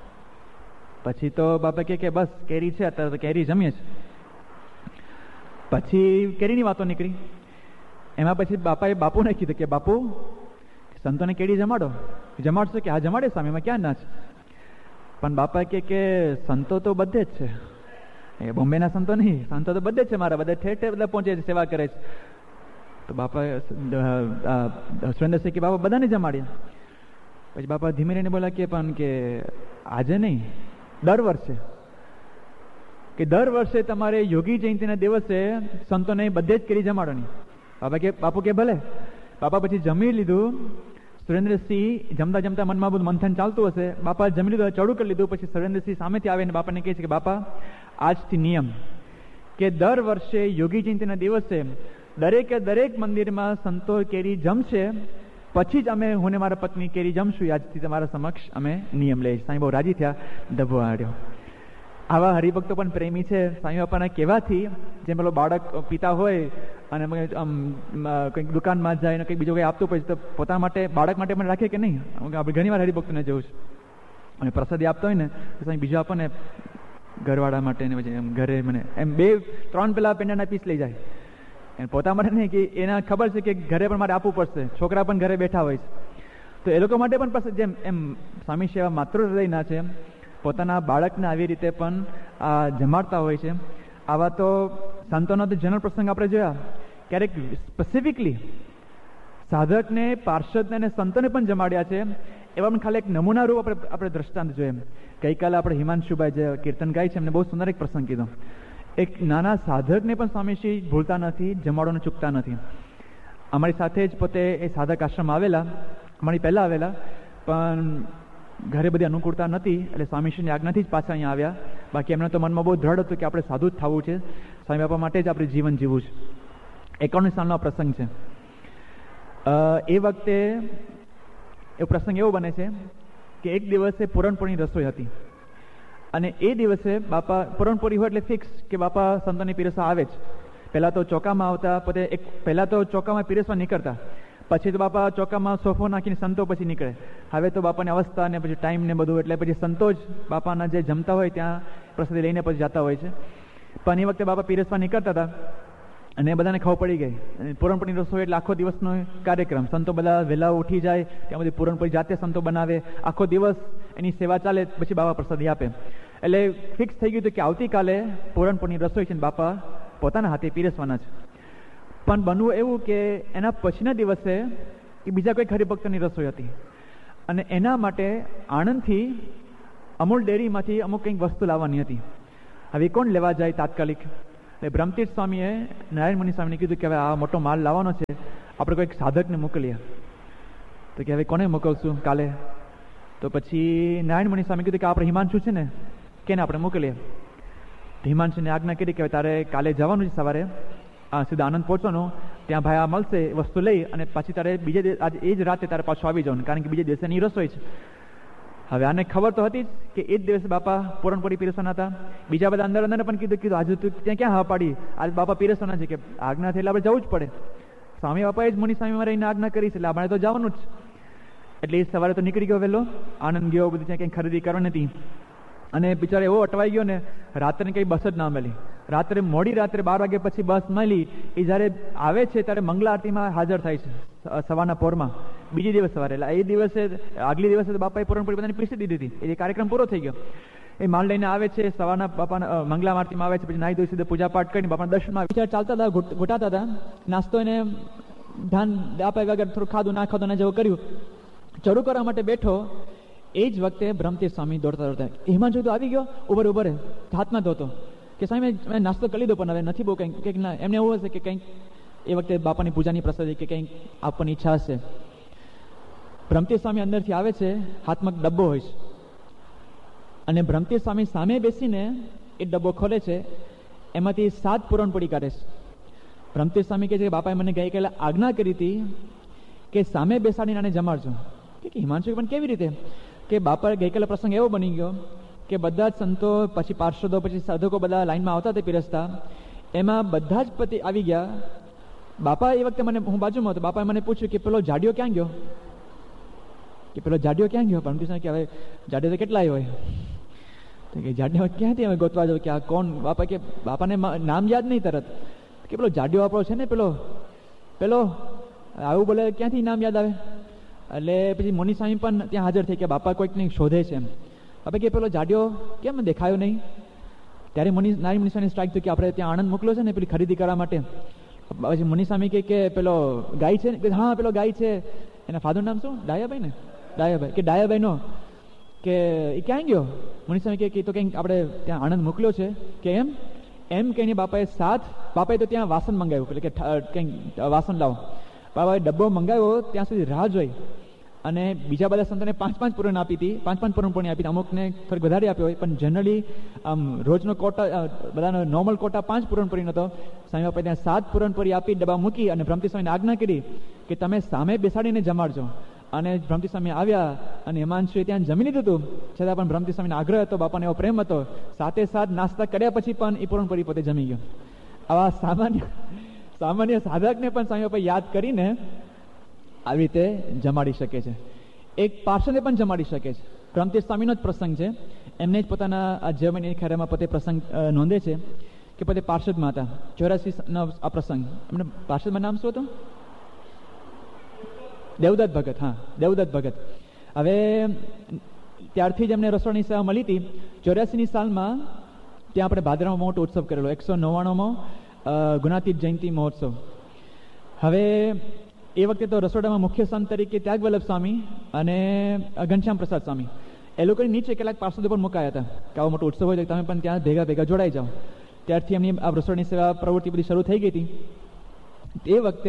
પછી તો બાપા કે બસ કેરી છે, અત્યારે તો કેરી જમીએ છે. પછી કેરીની વાતો નીકળી. એમાં પછી બાપાએ બાપુને કીધું કે બાપુ સંતોને કેરી જમાડશો? કે હા જમાડે સ્વામી, એમાં ક્યાં ના છે. પણ બાપા કે સંતો તો બધે જ છે, એ બોમ્બેના સંતો નહીં, સંતો તો બધે જ છે મારા, બધા ઠેર ઠેર બધા પહોંચે છે, સેવા કરે છે. તો બાપા સુરેન્દ્રસિંહ કે બાપા બધાને જમાડ્યા. પછી બાપા ધીમે રહીને બોલ્યા કે પણ કે આજે નહીં, દર વર્ષે તમારે યોગી જયંતિના દિવસે સંતોને બધે જ કેરી જમાડવાની. બાપુ કે ભલે. બાપા પછી જમી લીધું. સુરેન્દ્રસિંહ જમતા મનમાં બધું મંથન ચાલતું હશે. બાપા જમી લીધું, ચડું કરી લીધું. પછી સુરેન્દ્રસિંહ સામેથી આવે ને બાપાને કહે છે કે બાપા આજથી નિયમ કે દર વર્ષે યોગી જયંતિના દિવસે દરેક મંદિરમાં સંતો કેરી જમશે, પછી જ અમે હું ને મારા પત્ની કેરી જમશું. આજથી તમારા સમક્ષ અમે નિયમ લઈશ. સ્વામી બહુ રાજી થયા, ધબ્બો આડ્યો. આવા હરિભક્તો પણ પ્રેમી છે. સ્વામી બાપાના કહેવાથી જેમ પેલો બાળક પિતા હોય અને કંઈક દુકાનમાં જાય ને કંઈક બીજું કંઈ આપતું પછી તો પોતાના માટે બાળક માટે પણ રાખે કે નહીં. આપણે ઘણી વાર હરિભક્તોને જોઉં છું, અને પ્રસાદી આપતા હોય ને તો સ્વામી બીજું આપો ને ઘરવાળા માટે ને પછી એમ ઘરે મને એમ 2-3 પેલા પેંડાના પીસ લઈ જાય. એને પોતા માટે નહીં, કે એના ખબર છે કે ઘરે પણ મારે આપવું પડશે, છોકરા પણ ઘરે બેઠા હોય છે, તો એ લોકો માટે પણ જેમ એમ સ્વામી સેવા માતૃ હૃદયના છે, પોતાના બાળકને આવી રીતે પણ આ જમાડતા હોય છે. આવા તો સંતોના તો જનરલ પ્રસંગ આપણે જોયા. ક્યારેક સ્પેસિફિકલી સાધકને, પાર્ષદને અને સંતોને પણ જમાડ્યા છે. એવા પણ ખાલી એક નમૂના રૂપ આપણે દ્રષ્ટાંત જોઈએ. ગઈકાલે આપણે હિમાંશુભાઈ જે કીર્તન ગાય છે એમને બહુ સુંદર એક પ્રસંગ કીધો. એક નાના સાધકને પણ સ્વામીશ્રી ભૂલતા નથી, જમાડોને ચૂકતા નથી. અમારી સાથે જ પોતે એ સાધક આશ્રમ આવેલા, અમારી પહેલાં આવેલા, પણ ઘરે બધી અનુકૂળતા નથી એટલે સ્વામીશ્રીની આજ્ઞાથી જ પાછા અહીંયા આવ્યા. બાકી એમને તો મનમાં બહુ દ્રઢ હતું કે આપણે સાધુ જ થવું છે, સ્વામી બાપા માટે જ આપણે જીવન જીવવું છે. 91 સાલનો પ્રસંગ છે. એ વખતે એ પ્રસંગ એવો બને છે કે એક દિવસે પૂરણપોળીની રસોઈ હતી અને એ દિવસે બાપા પૂરણપોળી હોય એટલે ફિક્સ કે બાપા સંતોને પીરસવા આવે જ. પહેલાં તો ચોકામાં આવતા, પોતે પહેલાં તો ચોકામાં પીરસવા નીકળતા, પછી તો બાપા ચોકામાં સોફો નાખીને સંતો પછી નીકળે. હવે તો બાપાની અવસ્થા ને પછી ટાઈમ ને બધું એટલે પછી સંતો જ બાપાના જે જમતા હોય ત્યાં પ્રસાદી લઈને પછી જતા હોય છે. પણ એ વખતે બાપા પીરસવા નીકળતા હતા અને બધાને ખબર પડી ગઈ. પૂરણપોળીની રસોઈ એટલે આખો દિવસનો કાર્યક્રમ. સંતો બધા વહેલા ઉઠી જાય, ત્યાં બધી પૂરણપોળી જાતે સંતો બનાવે, આખો દિવસ એની સેવા ચાલે, પછી બાપા પ્રસાદી આપે. એટલે ફિક્સ થઈ ગયું હતું કે આવતીકાલે પૂરણપોળીની રસોઈ છે ને બાપા પોતાના હાથે પીરસવાના છે. પણ બનવું એવું કે એના પછીના દિવસે એ બીજા કોઈ હરિભક્તોની રસોઈ હતી અને એના માટે આણંદથી અમૂલ ડેરીમાંથી અમુક કંઈક વસ્તુ લાવવાની હતી. હવે કોણ લેવા જાય તાત્કાલિક? એટલે બ્રહ્મતીર્થ સ્વામીએ નારાયણ મુનિ સ્વામીને કીધું કે હવે આ મોટો માલ લાવવાનો છે, આપણે કોઈક સાધકને મોકલીએ. તો કે હવે કોને મોકલશું કાલે? તો પછી નારાયણ મુનિ સ્વામી કીધું કે આપણે હિમાંશુ છે ને, કેને આપણે મોકલીએ. હિમાંશુને આજ્ઞા કરી કે તારે કાલે જવાનું છે સવારે, સીધા આનંદ પહોંચવાનું, ત્યાં ભાઈ આ મળશે વસ્તુ લઈ અને પાછી તારે બીજે આજે એ જ રાતે તારે પાછું આવી જવાનું, કારણ કે બીજે દિવસે એની રસોઈ છે. હવે આને ખબર તો હતી જ કે એ જ દિવસે બાપા પૂરણપોળી પીરસવાના હતા. બીજા બધા અંદર અંદર પણ કીધું આજે તું ત્યાં ક્યાં હા પાડી, આજે બાપા પીરસવાના છે, કે આજ્ઞા થઈ એટલે આપણે જવું જ પડે. સ્વામી બાપાએ જ મુનિ સ્વામીમાં રહીને આજ્ઞા કરી છે એટલે આપણે તો જવાનું જ. એટલે એ સવારે તો નીકળી ગયો વહેલો, આનંદ ગયો, બધું ત્યાં કંઈ ખરીદી કરવાની હતી. અને બિચારો એવો અટવાઈ ગયો ને, રાત્રે કંઈ બસ જ ના મળી. રાત્રે મોડી રાત્રે 12 વાગ્યા પછી બસ મળી. એ જ્યારે આવે છે ત્યારે મંગલા આરતીમાં હાજર થાય છે સવારના પોરમાં, બીજી દિવસ સવારે. એટલે એ દિવસે આગલી દિવસે બાપાએ પૂરણપોળી બધાને પીરસી દીધી હતી. એ કાર્યક્રમ પૂરો થઈ ગયો. એ માલ લઈને આવે છે, સવારના બાપાના મંગલા આરતીમાં આવે છે, પછી નાહી ધોઈ સીધે પૂજા પાઠ કરીને બાપાના દર્શનમાં વિચાર ચાલતા હતા, ઘૂંટાતા હતા. નાસ્તો એને ધ્યાન આપ્યા વગર થોડું ખાધું ના ખાધું ના જેવું કર્યું. ચડું કરવા માટે બેઠો, એ જ વખતે બ્રહ્મતીર્થ સ્વામી દોડતા દોડતા હિમાંશુ તો આવી ગયો, ઉભરે હાથમાં ધોતો કે સ્વામી મેં નાસ્તો કરી લીધો પણ હવે નથી બહુ કંઈક ના, એમને એવું હશે કે કંઈક એ વખતે બાપાની પૂજાની પ્રસાદી કે કંઈક આપવાની ઈચ્છા હશે. બ્રહ્મતીર્થ સ્વામી અંદરથી આવે છે, હાથમાં ડબ્બો હોય છે, અને બ્રહ્મતીર્થ સ્વામી સામે બેસીને એ ડબ્બો ખોલે છે, એમાંથી 7 પૂરણપોળી કાઢે છે. બ્રહ્મતીર્થ સ્વામી કહે છે કે બાપાએ મને ગઈકાલે આજ્ઞા કરી હતી કે સામે બેસાડીને આને જમાડજો. કે હિમાંશુ પણ કેવી રીતે? કે બાપા ગઈકાલે પ્રસંગ એવો બની ગયો કે બધા જ સંતો, પછી પાર્ષદો, પછી સાધકો બધા લાઈનમાં આવતા તે પીરસતા, એમાં બધા જ પતિ આવી ગયા. બાપા એ વખતે મને, હું બાજુમાં હતો, બાપાએ મને પૂછ્યું કે પેલો જાડિયો ક્યાં ગયો, કે પેલો જાડિયો ક્યાં ગયો? પણ કે હવે જાડિયો તો કેટલાય હોય, તો કે જાડિયો ક્યાંથી અમે ગોતવા જાવ કે આ કોણ? બાપા કે બાપાને નામ યાદ નહીં તરત, કે પેલો જાડિયો આપણો છે ને, પેલો આવું બોલે, ક્યાંથી નામ યાદ આવે? એટલે પછી મુનિ સ્વામી પણ ત્યાં હાજર થઈ કે બાપા કોઈકને શોધે છે એમ. બાપા કે પેલો જાડિયો કેમ દેખાયો નહીં? ત્યારે નારી મુનિ સ્વામી સ્ટ્રાઇક થયું કે આપણે ત્યાં આણંદ મોકલ્યો છે ને પેલી ખરીદી કરવા માટે. પછી મુનિ સ્વામી કે પેલો ગાય છે ને? હા પેલો ગાય છે. એના ફાધરનું નામ શું? ડાયાભાઈ ને? ડાયાભાઈ. કે ડાયાભાઈ નો કે એ ક્યાં ગયો? મુનિ સ્વામી કે તો કંઈક આપણે ત્યાં આણંદ મોકલ્યો છે. કે એમ કહીને બાપાએ તો ત્યાં વાસણ મંગાવ્યું, એટલે કે કંઈક વાસણ લાવો. બાબાએ ડબ્બો મંગાવ્યો, ત્યાં સુધી રાહ જોઈ, અને બીજા બધા સંતોને 5 પૂરણ આપી હતી, 5 પૂરણપોળી આપી હતી. અમુકને થોડીક વધારે આપ્યો હોય, પણ જનરલી આમ રોજનો કોટા, બધાનો નોર્મલ કોટા 5 પૂરણપોળીનો હતો. સ્વામી બાપાએ ત્યાં 7 પૂરણપોળી આપી, ડબ્બા મૂકી અને બ્રહ્મતીર્થ સ્વામીને આજ્ઞા કરી કે તમે સામે બેસાડીને જમાડજો. અને બ્રહ્મતીર્થ સ્વામી આવ્યા અને હિમાંશુએ ત્યાં જમી લીધું હતું, છતાં પણ બ્રહ્મતીર્થ સ્વામીનો આગ્રહ હતો, બાપાને એવો પ્રેમ હતો, સાથે નાસ્તા કર્યા પછી પણ એ પૂરણપોળી પોતે જમી ગયો. આવા સામાન્ય સાધકને પણ સ્વામી બાપા યાદ કરીને આવી રીતે જમાડી શકે છે. એક પાર્ષદને પણ જમાડી શકે છે. બ્રહ્મતીર્થ સ્વામીનો જ પ્રસંગ છે, એમને જ પોતાના જર્મનીની ખરેમાં પોતે પ્રસંગ નોંધે છે કે પોતે પાર્ષદમાં હતા. 84નો આ પ્રસંગ. એમને પાર્ષદમાં નામ શું હતું? દેવદત્ત ભગત. હા, દેવદત્ત ભગત. હવે ત્યારથી જ એમને રસોડની સેવા મળી હતી. 84ની સાલમાં ત્યાં આપણે ભાદરવામાં મોટો ઉત્સવ કરેલો, 199મો ગુણાતીત જયંતિ મહોત્સવ. હવે એ વખતે તો રસોડામાં મુખ્ય સંત તરીકે ત્યાગવલ્લભ સ્વામી અને ઘનશ્યામ પ્રસાદ સ્વામી, એ લોકોની નીચે કેટલાક પાર્ષદો પણ મુકાયા હતા કે આવો મોટો ઉત્સવ હોય તો તમે પણ ત્યાં ભેગા જોડાઈ જાઓ. ત્યારથી એમની આ રસોડની સેવા પ્રવૃત્તિ બધી શરૂ થઈ ગઈ હતી. એ વખતે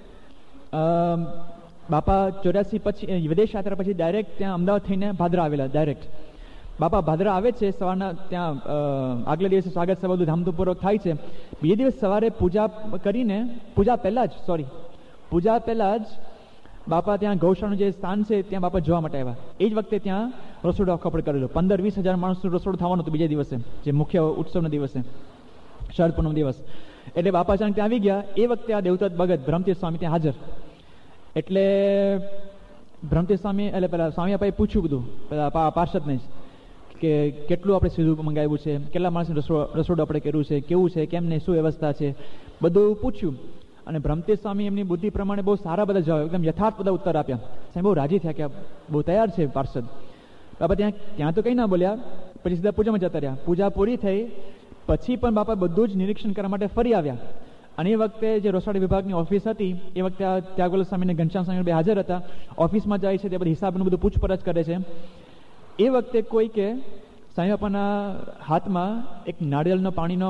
બાપા 84 પછી વિદેશ યાત્રા પછી ડાયરેક્ટ ત્યાં અમદાવાદ થઈને ભાદરા આવેલા. ડાયરેક્ટ બાપા ભાદરા આવે છે, સવારના ત્યાં આગલા દિવસે સ્વાગત સભા બધું ધામધૂમપૂર્વક થાય છે. બીજે દિવસ સવારે પૂજા કરીને, પૂજા પહેલા જ બાપા ત્યાં ગૌશાળાનું જે સ્થાન છે ત્યાં બાપા જોવા માટે આવ્યા. એ જ વખતે ત્યાં રસોડો આખો આપણે કરેલો. 15-20 હજાર માણસનું રસોડું થવાનું હતું બીજા દિવસે, જે મુખ્ય ઉત્સવના દિવસે, શરદ પૂનમ દિવસ. એટલે બાપા અચાનક ત્યાં આવી ગયા. એ વખતે આ દેવદત્ત ભગત બ્રહ્મતીર્થ સ્વામી ત્યાં હાજર. એટલે બ્રહ્મતીર્થ સ્વામી, એટલે પેલા સ્વામી બાપાએ પૂછ્યું બધું પેલા પાર્ષદને જ કે કેટલું આપણે સીધું મંગાવ્યું છે, કેટલા માણસનું રસોડું આપણે કર્યું છે, કેવું છે, કેમ નહીં, શું વ્યવસ્થા છે, બધું પૂછ્યું. અને બ્રહ્મતીર્થ સ્વામી એમની બુદ્ધિ પ્રમાણે બહુ સારા બધા જવાબ, એકદમ યથાર્થ બધા ઉત્તર આપ્યા. સાહેબ બહુ રાજી થયા કે બહુ તૈયાર છે પાર્ષદ. બાપા ત્યાં તો કંઈ ના બોલ્યા, પછી સીધા પૂજામાં જતા રહ્યા. પૂજા પૂરી થઈ પછી પણ બાપા બધું જ નિરીક્ષણ કરવા માટે ફરી આવ્યા અને એ વખતે જે રોસાડી વિભાગની ઓફિસ હતી એ વખતે ત્યાગોલ સ્વામી અને ઘનશ્યામ સ્વામી બે હાજર હતા. ઓફિસમાં જાય છે, તે બધું હિસાબનું બધું પૂછપરછ કરે છે. એ વખતે કોઈકે સ્વામી બાપાના હાથમાં એક નાળિયેરનો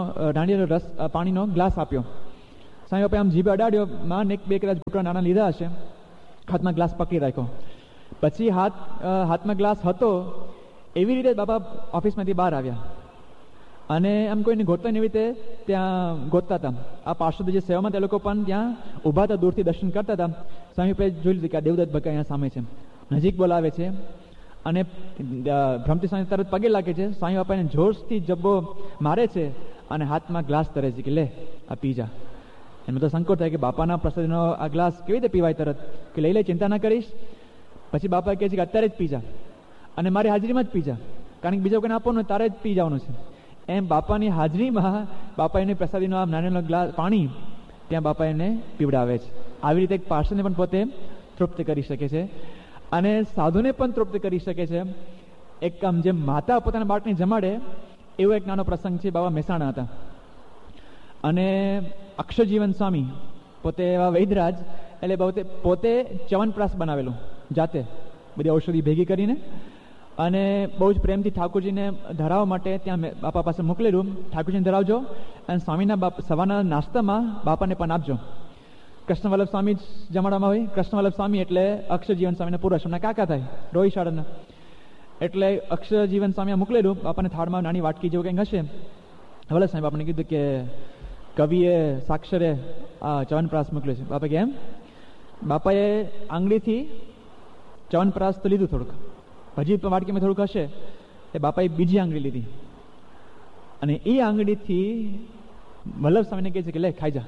પાણીનો ગ્લાસ આપ્યો. સ્વામી બાપાએ આમ જીભે અડાડ્યો, માન એક બે કદાચ ઘૂંટડા નાના લીધા હશે, હાથમાં ગ્લાસ પકડી રાખ્યો. પછી હાથમાં ગ્લાસ હતો એવી રીતે બાપા ઓફિસમાંથી બહાર આવ્યા અને આમ કોઈને ગોતતા એવી રીતે ત્યાં ગોતતા હતા. આ પાર્ષદ જે સેવામાં તે લોકો પણ ત્યાં ઊભા હતા, દૂરથી દર્શન કરતા હતા. સ્વામી બાપાએ જોઈ લીધું કે આ દેવદત્ત ભગત અહીંયા સામે છે, નજીક બોલાવે છે અને ભ્રમતી સ્વામી તરત પગે લાગે છે. સ્વામી બાપા એને જોરથી જબ્બો મારે છે અને હાથમાં ગ્લાસ તરે છે કે લે આ પી જા. એમાં તો સંકોચ થાય કે બાપાના પ્રસાદનો આ ગ્લાસ કેવી રીતે પીવાય તરત, કે લઈ લે, ચિંતા ના કરીશ. પછી બાપા કહે છે કે અત્યારે જ પી જા અને મારી હાજરીમાં જ પી જા, કારણ કે બીજા કોઈને આપવાનું તારે જ પી જવાનું છે. એમ બાપાની હાજરીમાં બાપા એને પ્રસાદીનો આ નાનો ગ્લાસ પાણી ત્યાં બાપા એને પીવડાવે છે. આવી રીતે એક પાર્ષદને પણ પોતે તૃપ્ત કરી શકે છે અને સાધુને પણ તૃપ્ત કરી શકે છે. એક આમ જેમ માતા પોતાના બાળકને જમાડે એવો એક નાનો પ્રસંગ છે. બાબા મહેસાણા હતા અને અક્ષરજીવન સ્વામી પોતે એવા વૈદરાજ, એટલે પોતે ચ્યવનપ્રાશ બનાવેલું જાતે, બધી ઔષધિ ભેગી કરીને, અને બહુ જ પ્રેમથી ઠાકોરજીને ધરાવવા માટે ત્યાં બાપા પાસે મોકલેલું. ઠાકોરજીને ધરાવજો અને સ્વામીના સવારના નાસ્તામાં બાપાને પણ આપજો. કૃષ્ણવલ્લભ સ્વામી જ જમાડવામાં હોય. કૃષ્ણવલ્લભ સ્વામી એટલે અક્ષરજીવન સ્વામીના પુરુષ, એમના કાકા થાય, રોહિ શાળાના. એટલે અક્ષરજીવન સ્વામીએ મોકલેલું. બાપાને થાળમાં નાની વાટકી જેવું કંઈક હશે. વલ્લભ સ્વામી બાપાને કીધું કે કવિએ સાક્ષરે આ ચ્યવનપ્રાશ મોકલ્યો છે. બાપા કે એમ? બાપાએ આંગળીથી ચ્યવનપ્રાશ તો લીધું, થોડુંક હજી વાટકીમાં થોડુંક હશે, એ બાપાએ બીજી આંગળી લીધી અને એ આંગળીથી વલ્લભ સ્વામીને કહે છે કે લે ખાઈ જા.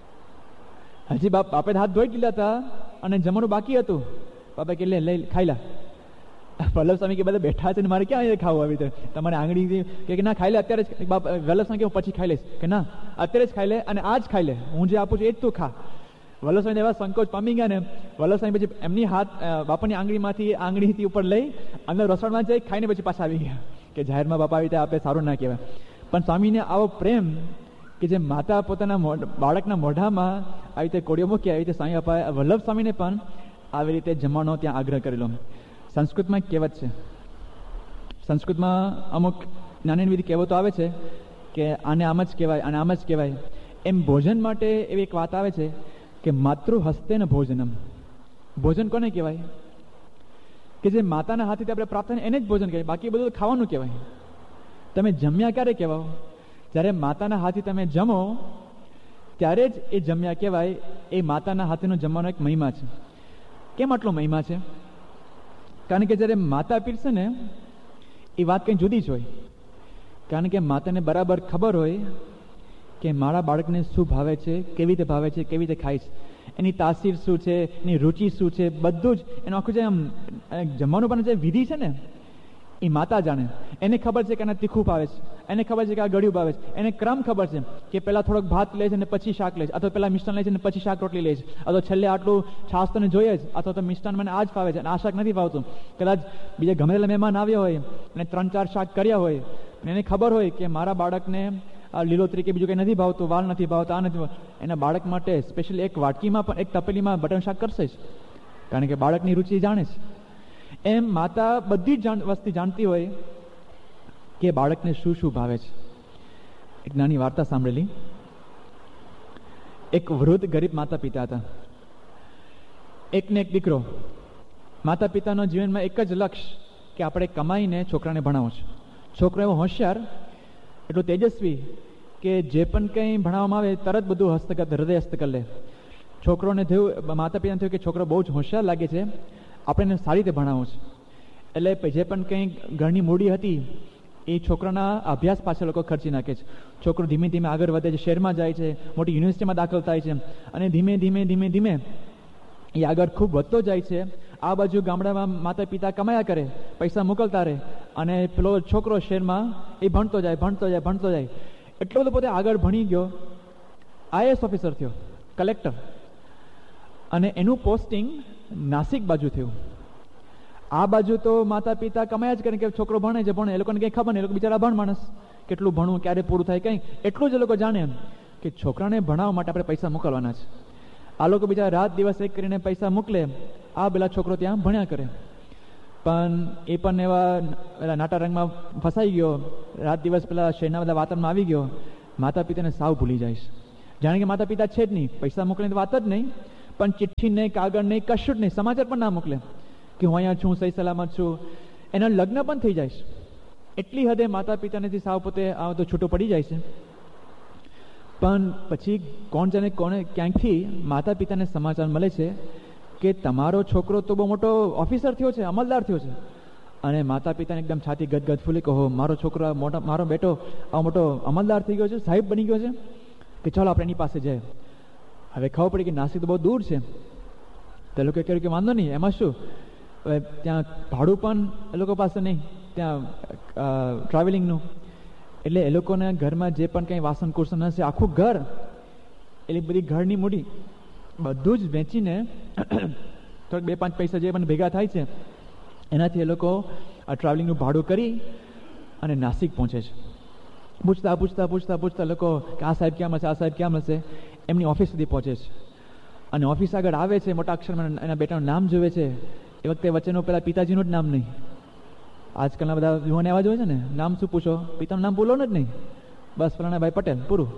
હજી બાપે હાથ ધોઈ લીધા હતા અને જમવાનું બાકી હતું. બાપા કે લે લઈ ખાઈ લા. વલ્લભ સ્વામી કે બધા બેઠા છે ને મારે ક્યાં એ ખાવું? આવી રીતે તમારે આંગળી કે ના ખાઈ લે અત્યારે જ. વલ્લભ સ્વામી કે હું પછી ખાઈ લઈશ, કે ના અત્યારે જ ખાઈ લે અને આ જ ખાઈ લે, હું જે આપું છું એ જ તું ખા. વલ્લભ સ્વામી એવા સંકોચ પામી ગયા ને, વલ્લભ સ્વામી પછી એમની હાથ બાપાની આંગળીથી ઉપર લઈ અંદર રસોડમાં જઈ ખાઈને પછી પાછા આવી ગયા કે જાહેરમાં બાપા આવી રીતે આપે સારું ના કહેવાય. પણ સ્વામીને આવો પ્રેમ કે જે માતા પોતાના બાળકના મોઢામાં આવી રીતે કોળીઓ મૂકી, આવી રીતે સ્વામી બાપાએ વલ્લભ સ્વામીને પણ આવી રીતે જમવાનો ત્યાં આગ્રહ કરેલો. સંસ્કૃતમાં એક કહેવત છે, સંસ્કૃતમાં અમુક નાની વિધિ કહેવતો આવે છે કે આને આમ જ કહેવાય, આને આમ જ કહેવાય. એમ ભોજન માટે એવી એક વાત આવે છે કે માતૃ હસ્તેન ભોજનમ. ભોજન કોને કહેવાય? કે જે માતાના હાથેથી આપણે પ્રાપ્ત થાય એને જ ભોજન કહેવાય. બાકી બધું ખાવાનું કહેવાય. તમે જમ્યા ક્યારે કહેવાઓ? જ્યારે માતાના હાથે તમે જમો ત્યારે જ એ જમ્યા કહેવાય. એ માતાના હાથેનો જમવાનો એક મહિમા છે. કેમ આટલો મહિમા છે? કારણ કે જ્યારે માતા પીરસે ને એ વાત કંઈ જુદી જ હોય. કારણ કે માતાને બરાબર ખબર હોય કે મારા બાળકને શું ભાવે છે, કેવી રીતે ભાવે છે, કેવી રીતે ખાય છે, એની તાસીર શું છે, એની રુચિ શું છે, બધું જ એનું આખું જે આમ જમવાનું પણ જે વિધિ છે ને એ માતા જાણે. એને ખબર છે કે આને તીખું ભાવે છે, એને ખબર છે કે આ ગળ્યું ભાવે છે, એને ક્રમ ખબર છે કે પહેલાં થોડોક ભાત લે છે અને પછી શાક લે છે, અથવા પહેલાં મિષ્ટાન લે છે અને પછી શાક રોટલી લે છે, અથવા છેલ્લે આટલું છાશ તને જોઈએ જ, અથવા તો મિષ્ટાન મને આ જ ફાવે છે અને આ શાક નથી ભાવતું. કદાચ બીજા ગમે તેટલા મહેમાન આવ્યા હોય અને 3-4 શાક કર્યા હોય અને એને ખબર હોય કે મારા બાળકને આ લીલોતરી કે બીજું કંઈ નથી ભાવતું, વાલ નથી ભાવતા, આ નથી ભાવતું, એના બાળક માટે સ્પેશિયલ એક વાટકીમાં પણ એક તપેલીમાં બટાનું શાક કરશે જ, કારણ કે બાળકની રુચિ જાણે છે. એમ માતા બધી જ વસ્તુ જાણતી હોય કે બાળકને શું શું ભાવે છે. એક નાની વાર્તા સાંભળેલી. એક વૃદ્ધ ગરીબ માતા પિતા હતા. એકને એક દીકરો. માતા પિતાનો જીવનમાં એક જ લક્ષ્ય કે આપણે કમાઈને છોકરાને ભણાવવું છે. છોકરો એવો હોશિયાર, એટલું તેજસ્વી કે જે પણ કંઈ ભણાવવામાં આવે તરત બધું હસ્તગત, હૃદય હસ્તગત લે. છોકરોને થયું, માતા પિતાને થયું કે છોકરો બહુ જ હોશિયાર લાગે છે, આપણે એને સારી રીતે ભણાવવું છે. એટલે જે પણ કંઈ ઘરની મૂડી હતી એ છોકરાના અભ્યાસ પાછળ લોકો ખર્ચી નાખે છે. છોકરો ધીમે ધીમે આગળ વધે છે, શહેરમાં જાય છે, મોટી યુનિવર્સિટીમાં દાખલ થાય છે અને ધીમે ધીમે ધીમે ધીમે એ આગળ ખૂબ વધતો જાય છે. આ બાજુ ગામડામાં માતા પિતા કમાયા કરે, પૈસા મોકલતા રહે અને પેલો છોકરો શહેરમાં એ ભણતો જાય. એટલો બધો પોતે આગળ ભણી ગયો, IAS ઓફિસર થયો, કલેક્ટર, અને એનું પોસ્ટિંગ નાસિક બાજુ થયું. આ બાજુ તો માતા પિતા કમાયા જ કરે કે છોકરો ભણે, એ લોકોને કંઈ ખબર નહીં, એ લોકો બિચારા ભણ માણસ, કેટલું ભણવું, ક્યારે પૂરું થાય કંઈ એટલું જ એ લોકો જાણે. કે છોકરાને ભણાવવા માટે આપણે પૈસા મોકલવાના છે. આ લોકો બીજા રાત દિવસ એક કરીને પૈસા મોકલે, આ પેલા છોકરો ત્યાં ભણ્યા કરે. પણ એ પણ એવા નાટા રંગમાં ફસાઈ ગયો, રાત દિવસ પેલા શહેરના બધા વાતાવરણમાં આવી ગયો, માતા પિતાને સાવ ભૂલી જાય છે. જાણે કે માતા પિતા છે જ નહીં, પૈસા મોકલીને વાત જ નહીં, પણ ચિઠ્ઠી નહીં, કાગળ નહીં, કશું જ નહીં, સમાચાર પણ ના મોકલે કે હું અહીંયા છું, સહી સલામત છું. એના લગ્ન પણ થઈ જાય છે. એટલી હદે માતા પિતાનેથી સાવ પોતે આ તો છૂટો પડી જાય છે. પણ પછી કોણ જાણે કોને ક્યાંકથી માતા પિતાને સમાચાર મળે છે કે તમારો છોકરો તો બહુ મોટો ઓફિસર થયો છે, અમલદાર થયો છે. અને માતા પિતાને એકદમ છાતી ગદગદ ફૂલી કહો, મારો છોકરો મારો બેટો આ મોટો અમલદાર થઈ ગયો છે, સાહેબ બની ગયો છે, કે ચાલો આપણે એની પાસે જાય. હવે ખબર પડી કે નાસિક તો બહુ દૂર છે. તો એ લોકો કહ્યું કે વાંધો નહીં, એમાં શું, હવે ત્યાં ભાડું પણ એ લોકો પાસે નહીં, ત્યાં ટ્રાવેલિંગનું. એટલે એ લોકોને ઘરમાં જે પણ કંઈ વાસણ કુસન હશે, આખું ઘર, એટલે બધી ઘરની મૂડી બધું જ વેચીને થોડાક 2-5 પૈસા જે પણ ભેગા થાય છે એનાથી એ લોકો આ ટ્રાવેલિંગનું ભાડું કરી અને નાસિક પહોંચે છે. પૂછતા પૂછતા પૂછતા પૂછતા લોકો કે આ સાહેબ ક્યાં મળશે, આ સાહેબ ક્યાં મળશે, એમની ઓફિસ સુધી પહોંચે છે. અને ઓફિસ આગળ આવે છે, મોટા અક્ષરમાં એના બેટાનું નામ જોવે છે. એ વખતે વચ્ચેનું પેલા પિતાજીનું જ નામ નહીં. આજકાલના બધા યુવાને એવા જ હોય છે ને, નામ શું પૂછો, પિતાનું નામ બોલો ને જ નહીં, બસ ફલાણા ભાઈ પટેલ, પૂરું.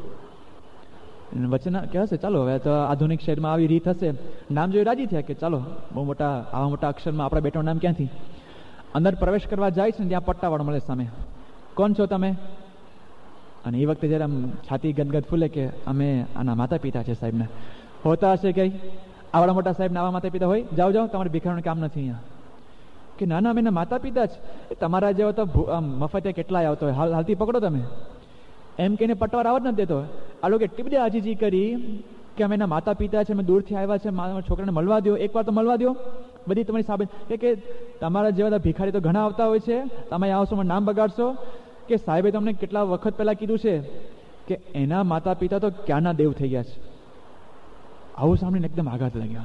વચ્ચેના કહેશે ચાલો હવે તો આધુનિક શહેરમાં આવી રીત હશે, નામ જોઈ રાજી થયા કે ચાલો બહુ મોટા આવા મોટા અક્ષરમાં આપણા બેટાનું નામ ક્યાંથી. અંદર પ્રવેશ કરવા જાય છે ને ત્યાં પટ્ટાવાળો મળે સામે, કોણ છો તમે? અને એ વખતે જ્યારે આમ છાતી ગદગદ ફૂલે કે અમે આના માતા પિતા છે સાહેબને. હોતા હશે કઈ આવડા મોટા સાહેબના આવા માતા પિતા હોય? જાઓ જાઓ, તમારે ભિખારનું કામ નથી અહીંયા. કે ના ના, અમે એના માતા પિતા જ, તમારા જેવો તો મફતે કેટલાય આવતો હોય, હાલતી પકડો તમે, એમ કહીને પટવાર આવવા જ નથી દેતો. આ લોકો એટલી બધી આજીજી કરી કે અમે એના માતા પિતા છે, અમે દૂરથી આવ્યા છે, મારા છોકરાને મળવા દો, એકવાર તો મળવા દો. બધી તમારી સાબિત કે તમારા જેવા ભિખારી તો ઘણા આવતા હોય છે, તમે આવશો નામ બગાડશો. કે સાહેબે તમને કેટલા વખત પહેલા કીધું છે કે એના માતા પિતા તો ક્યાંના દેવ થઈ ગયા છે. આવું સાંભળીને એકદમ આઘાત લાગ્યા.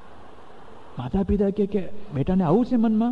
માતા પિતા કે બેટાને આવું છે મનમાં.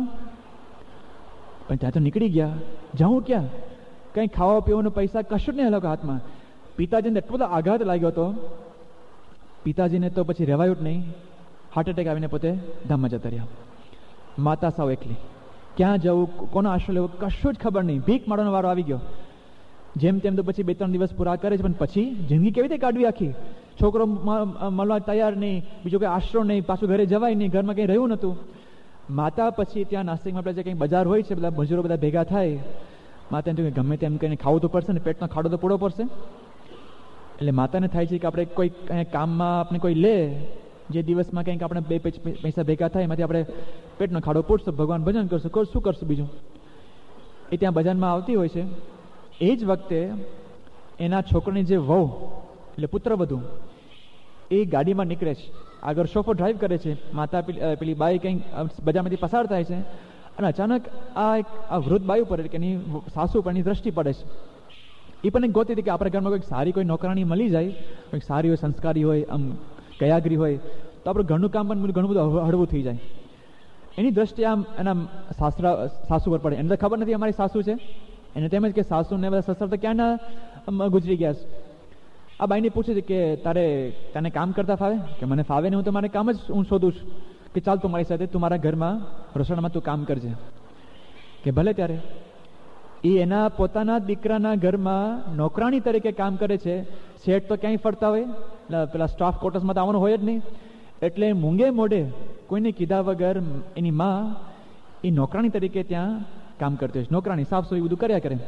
પણ ત્યાં તો નીકળી ગયા, જાઉં ક્યાં? કંઈ ખાવા પીવાનું પૈસા કશું જ નહીં લોકો હાથમાં. પિતાજીને એટલો બધો આઘાત લાગ્યો હતો, પિતાજીને તો પછી રહેવાયું જ નહીં, હાર્ટ એટેક આવીને પોતે ધામમાં જતા રહ્યા. માતા સાવ એકલી, ક્યાં જવું, કોનો આશરો લેવો, કશું જ ખબર નહીં. ભીખ મારવાનો વારો આવી ગયો. જેમ તેમ તો પછી 2-3 દિવસ પૂરા કરે છે, પણ પછી જિંદગી કેવી રીતે કાઢવી આખી? છોકરો મળવા તૈયાર નહીં, બીજો કંઈ આશરો નહીં, પાછું ઘરે જવાય નહીં, ઘરમાં કંઈ રહ્યું નહોતું. માતા પછી ત્યાં નાસિકમાં આપણે જે કંઈ બજાર હોય છે, બધા મજૂરો બધા ભેગા થાય, માતાને તો ગમે તેમ કરીને ખાવું તો પડશે ને, પેટનો ખાડો તો પૂરો પડશે. એટલે માતાને થાય છે કે આપણે કોઈ કામમાં આપણે કોઈ લે, જે દિવસમાં કંઈક આપણે 2 પૈસા ભેગા થાય, એમાંથી આપણે પેટનો ખાડો પૂરશું, ભગવાન ભજન કરશું, શું કરશું બીજું. એ ત્યાં ભજનમાં આવતી હોય છે. એ જ વખતે એના છોકરાની જે વહુ એટલે પુત્ર વધુ એ ગાડીમાં નીકળે છે, આગળ શોફર ડ્રાઈવ કરે છે, માતા પેલી બાઈ કંઈક બજારમાંથી પસાર થાય છે, અને અચાનક આ વૃદ્ધ બાઈ ઉપર કે એની સાસુ પર એની દ્રષ્ટિ પડે છે. એ પણ એક ગોતી હતી કે આપણા ઘરમાં કોઈ સારી કોઈ નોકરાણી મળી જાય, કોઈ સારી હોય, સંસ્કારી હોય, આમ કયાગરી હોય, તો આપણું ઘરનું કામ પણ ઘણું બધું હળવું થઈ જાય. એની દ્રષ્ટિ આમ એના સાસુ પર પડે. એને તો ખબર નથી અમારી સાસુ છે, એને તેમજ કે સાસુ ને બધા સસરા તો ક્યાંના ગુજરી ગયા છે. આ બાઈને પૂછે છે કે તને કામ કરતા ફાવે? કે મને ફાવે ને, હું તો મારે કામ જ હું શોધું છું. કે ચાલ તું મારી સાથે, તું મારા ઘરમાં રસોડામાં તું કામ કરજે. કે ભલે. ત્યારે એ એના પોતાના દીકરાના ઘરમાં નોકરાણી તરીકે કામ કરે છે. શેઠ તો ક્યાંય ફરતા હોય, પેલા સ્ટાફ ક્વાર્ટર્સમાં તો આવવાનું હોય જ નહીં. એટલે મૂંગે મોઢે કોઈને કીધા વગર એની માં એ નોકરાણી તરીકે ત્યાં કામ કરતી હોય. નોકરાણી સાફ સફાઈ બધું કર્યા કરે.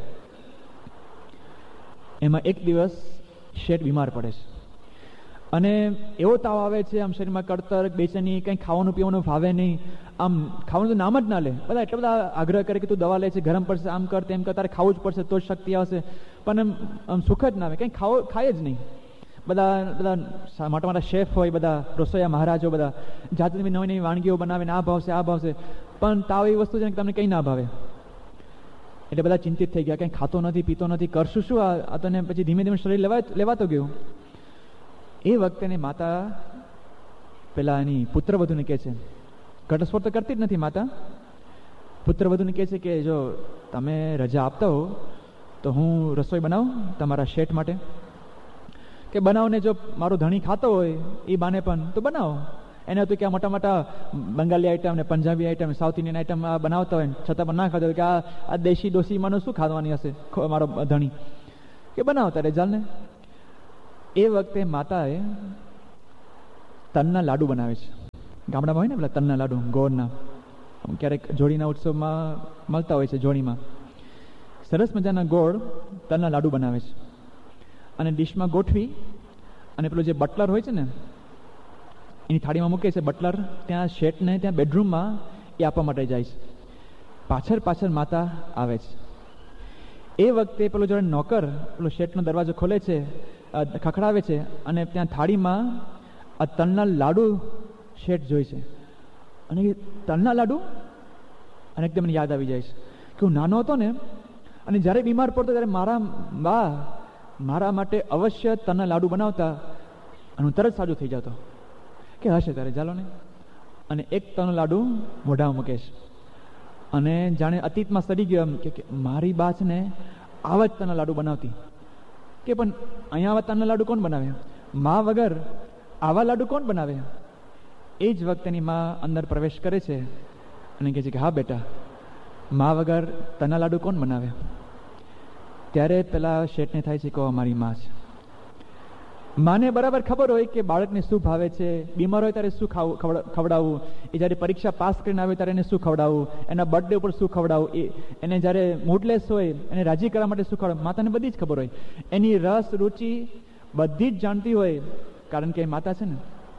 એમાં એક દિવસ શેઠ બીમાર પડે છે, અને એવો તાવ આવે છે, આમ શરીરમાં કળતર, બેચેની, કંઈ ખાવાનું પીવાનું ભાવે નહીં, આમ ખાવાનું તો નામ જ ના લે. બધા એટલા બધા આગ્રહ કરે કે તું દવા લે છે, ગરમ પડશે, આમ કર તેમ કર, તારે ખાવું જ પડશે તો જ શક્તિ આવશે. પણ આમ સુખ જ ના આવે, કંઈ ખાય જ નહીં. બધા મોટા મોટા શેફ હોય, બધા રસોઈયા મહારાજો, બધા જાતે નવી નવી વાનગીઓ બનાવે ને આ ભાવશે આ ભાવશે, પણ તાવ એવી વસ્તુ છે કે તમને કંઈ ના ભાવે. એટલે બધા ચિંતિત થઈ ગયા, કંઈ ખાતો નથી, પીતો નથી, કરશું શું? આ તો ને પછી ધીમે ધીમે શરીર લેવાતો ગયું. એ વખતે માતા પેલા એની પુત્રવધૂને કહે છે, ઘટસ્ફોટ તો કરતી જ નથી માતા, પુત્રવધૂને કહે છે કે જો તમે રજા આપતા હો તો હું રસોઈ બનાવું તમારા શેઠ માટે. કે બનાવને જો મારો ધણી ખાતો હોય એ બાને પણ તો બનાવો. એને હતું કે આ મોટા મોટા બંગાળી આઈટમ ને Punjabi item south Indian item બનાવતા હોય છતાં પણ ના ખાતો હોય કે આ દેશી ડોસીમાંનું શું ખાવાની હશે મારો ધણી, કે બનાવતા રે ચાલ ને. એ વખતે માતાએ તલના લાડુ બનાવે છે. ગામડામાં હોય ને પેલા તલના લાડુ ગોળના, ક્યારેક જોડીના ઉત્સવમાં મળતા હોય છે. જોડીમાં સરસ મજાના ગોળ તલના લાડુ બનાવે છે અને ડીશમાં ગોઠવી અને પેલો જે બટલર હોય છે ને એની થાળીમાં મૂકે છે. બટલર ત્યાં શેઠને ત્યાં બેડરૂમમાં એ આપવા માટે જાય છે. પાછળ પાછળ માતા આવે છે. એ વખતે પેલો જોડે નોકર પેલો શેઠનો દરવાજો ખોલે છે, ખખડાવે છે અને ત્યાં થાળીમાં આ તલના લાડુ શેઠ જોઈ છે. અને એ તલના લાડુ અને એકદમ મને યાદ આવી જાય છે કે હું નાનો હતો ને અને જ્યારે બીમાર પડતો ત્યારે મારા બા મારા માટે અવશ્ય તલના લાડુ બનાવતા અને હું તરત સાજો થઈ જતો. કે હશે ત્યારે ચાલો ને. અને એક તલનો લાડુ મોઢામાં મૂકે છે અને જાણે અતીતમાં સડી ગયો એમ કે મારી બા છે ને આવા જ તલના લાડુ બનાવતી. કે પણ અહીંયા આવા તલના લાડુ કોણ બનાવે? મા વગર આવા લાડુ કોણ બનાવે? એ જ વખતેની મા અંદર પ્રવેશ કરે છે અને કહે છે કે હા બેટા, મા વગર તલના લાડુ કોણ બનાવે? ત્યારે પેલા શેઠને થાય છે કે અમારી મા છે. માને બરાબર ખબર હોય કે બાળકને શું ભાવે છે, બીમાર હોય ત્યારે શું ખવડાવવું, એ જ્યારે પરીક્ષા પાસ કરીને આવે ત્યારે એને શું ખવડાવવું, એના બર્થડે ઉપર શું ખવડાવવું, એને જ્યારે મૂડલેસ હોય એને રાજી કરવા માટે શું ખવડાવવું, માતાને બધી જ ખબર હોય. એની રસ રુચિ બધી જ જાણતી હોય, કારણ કે એ માતા છે ને.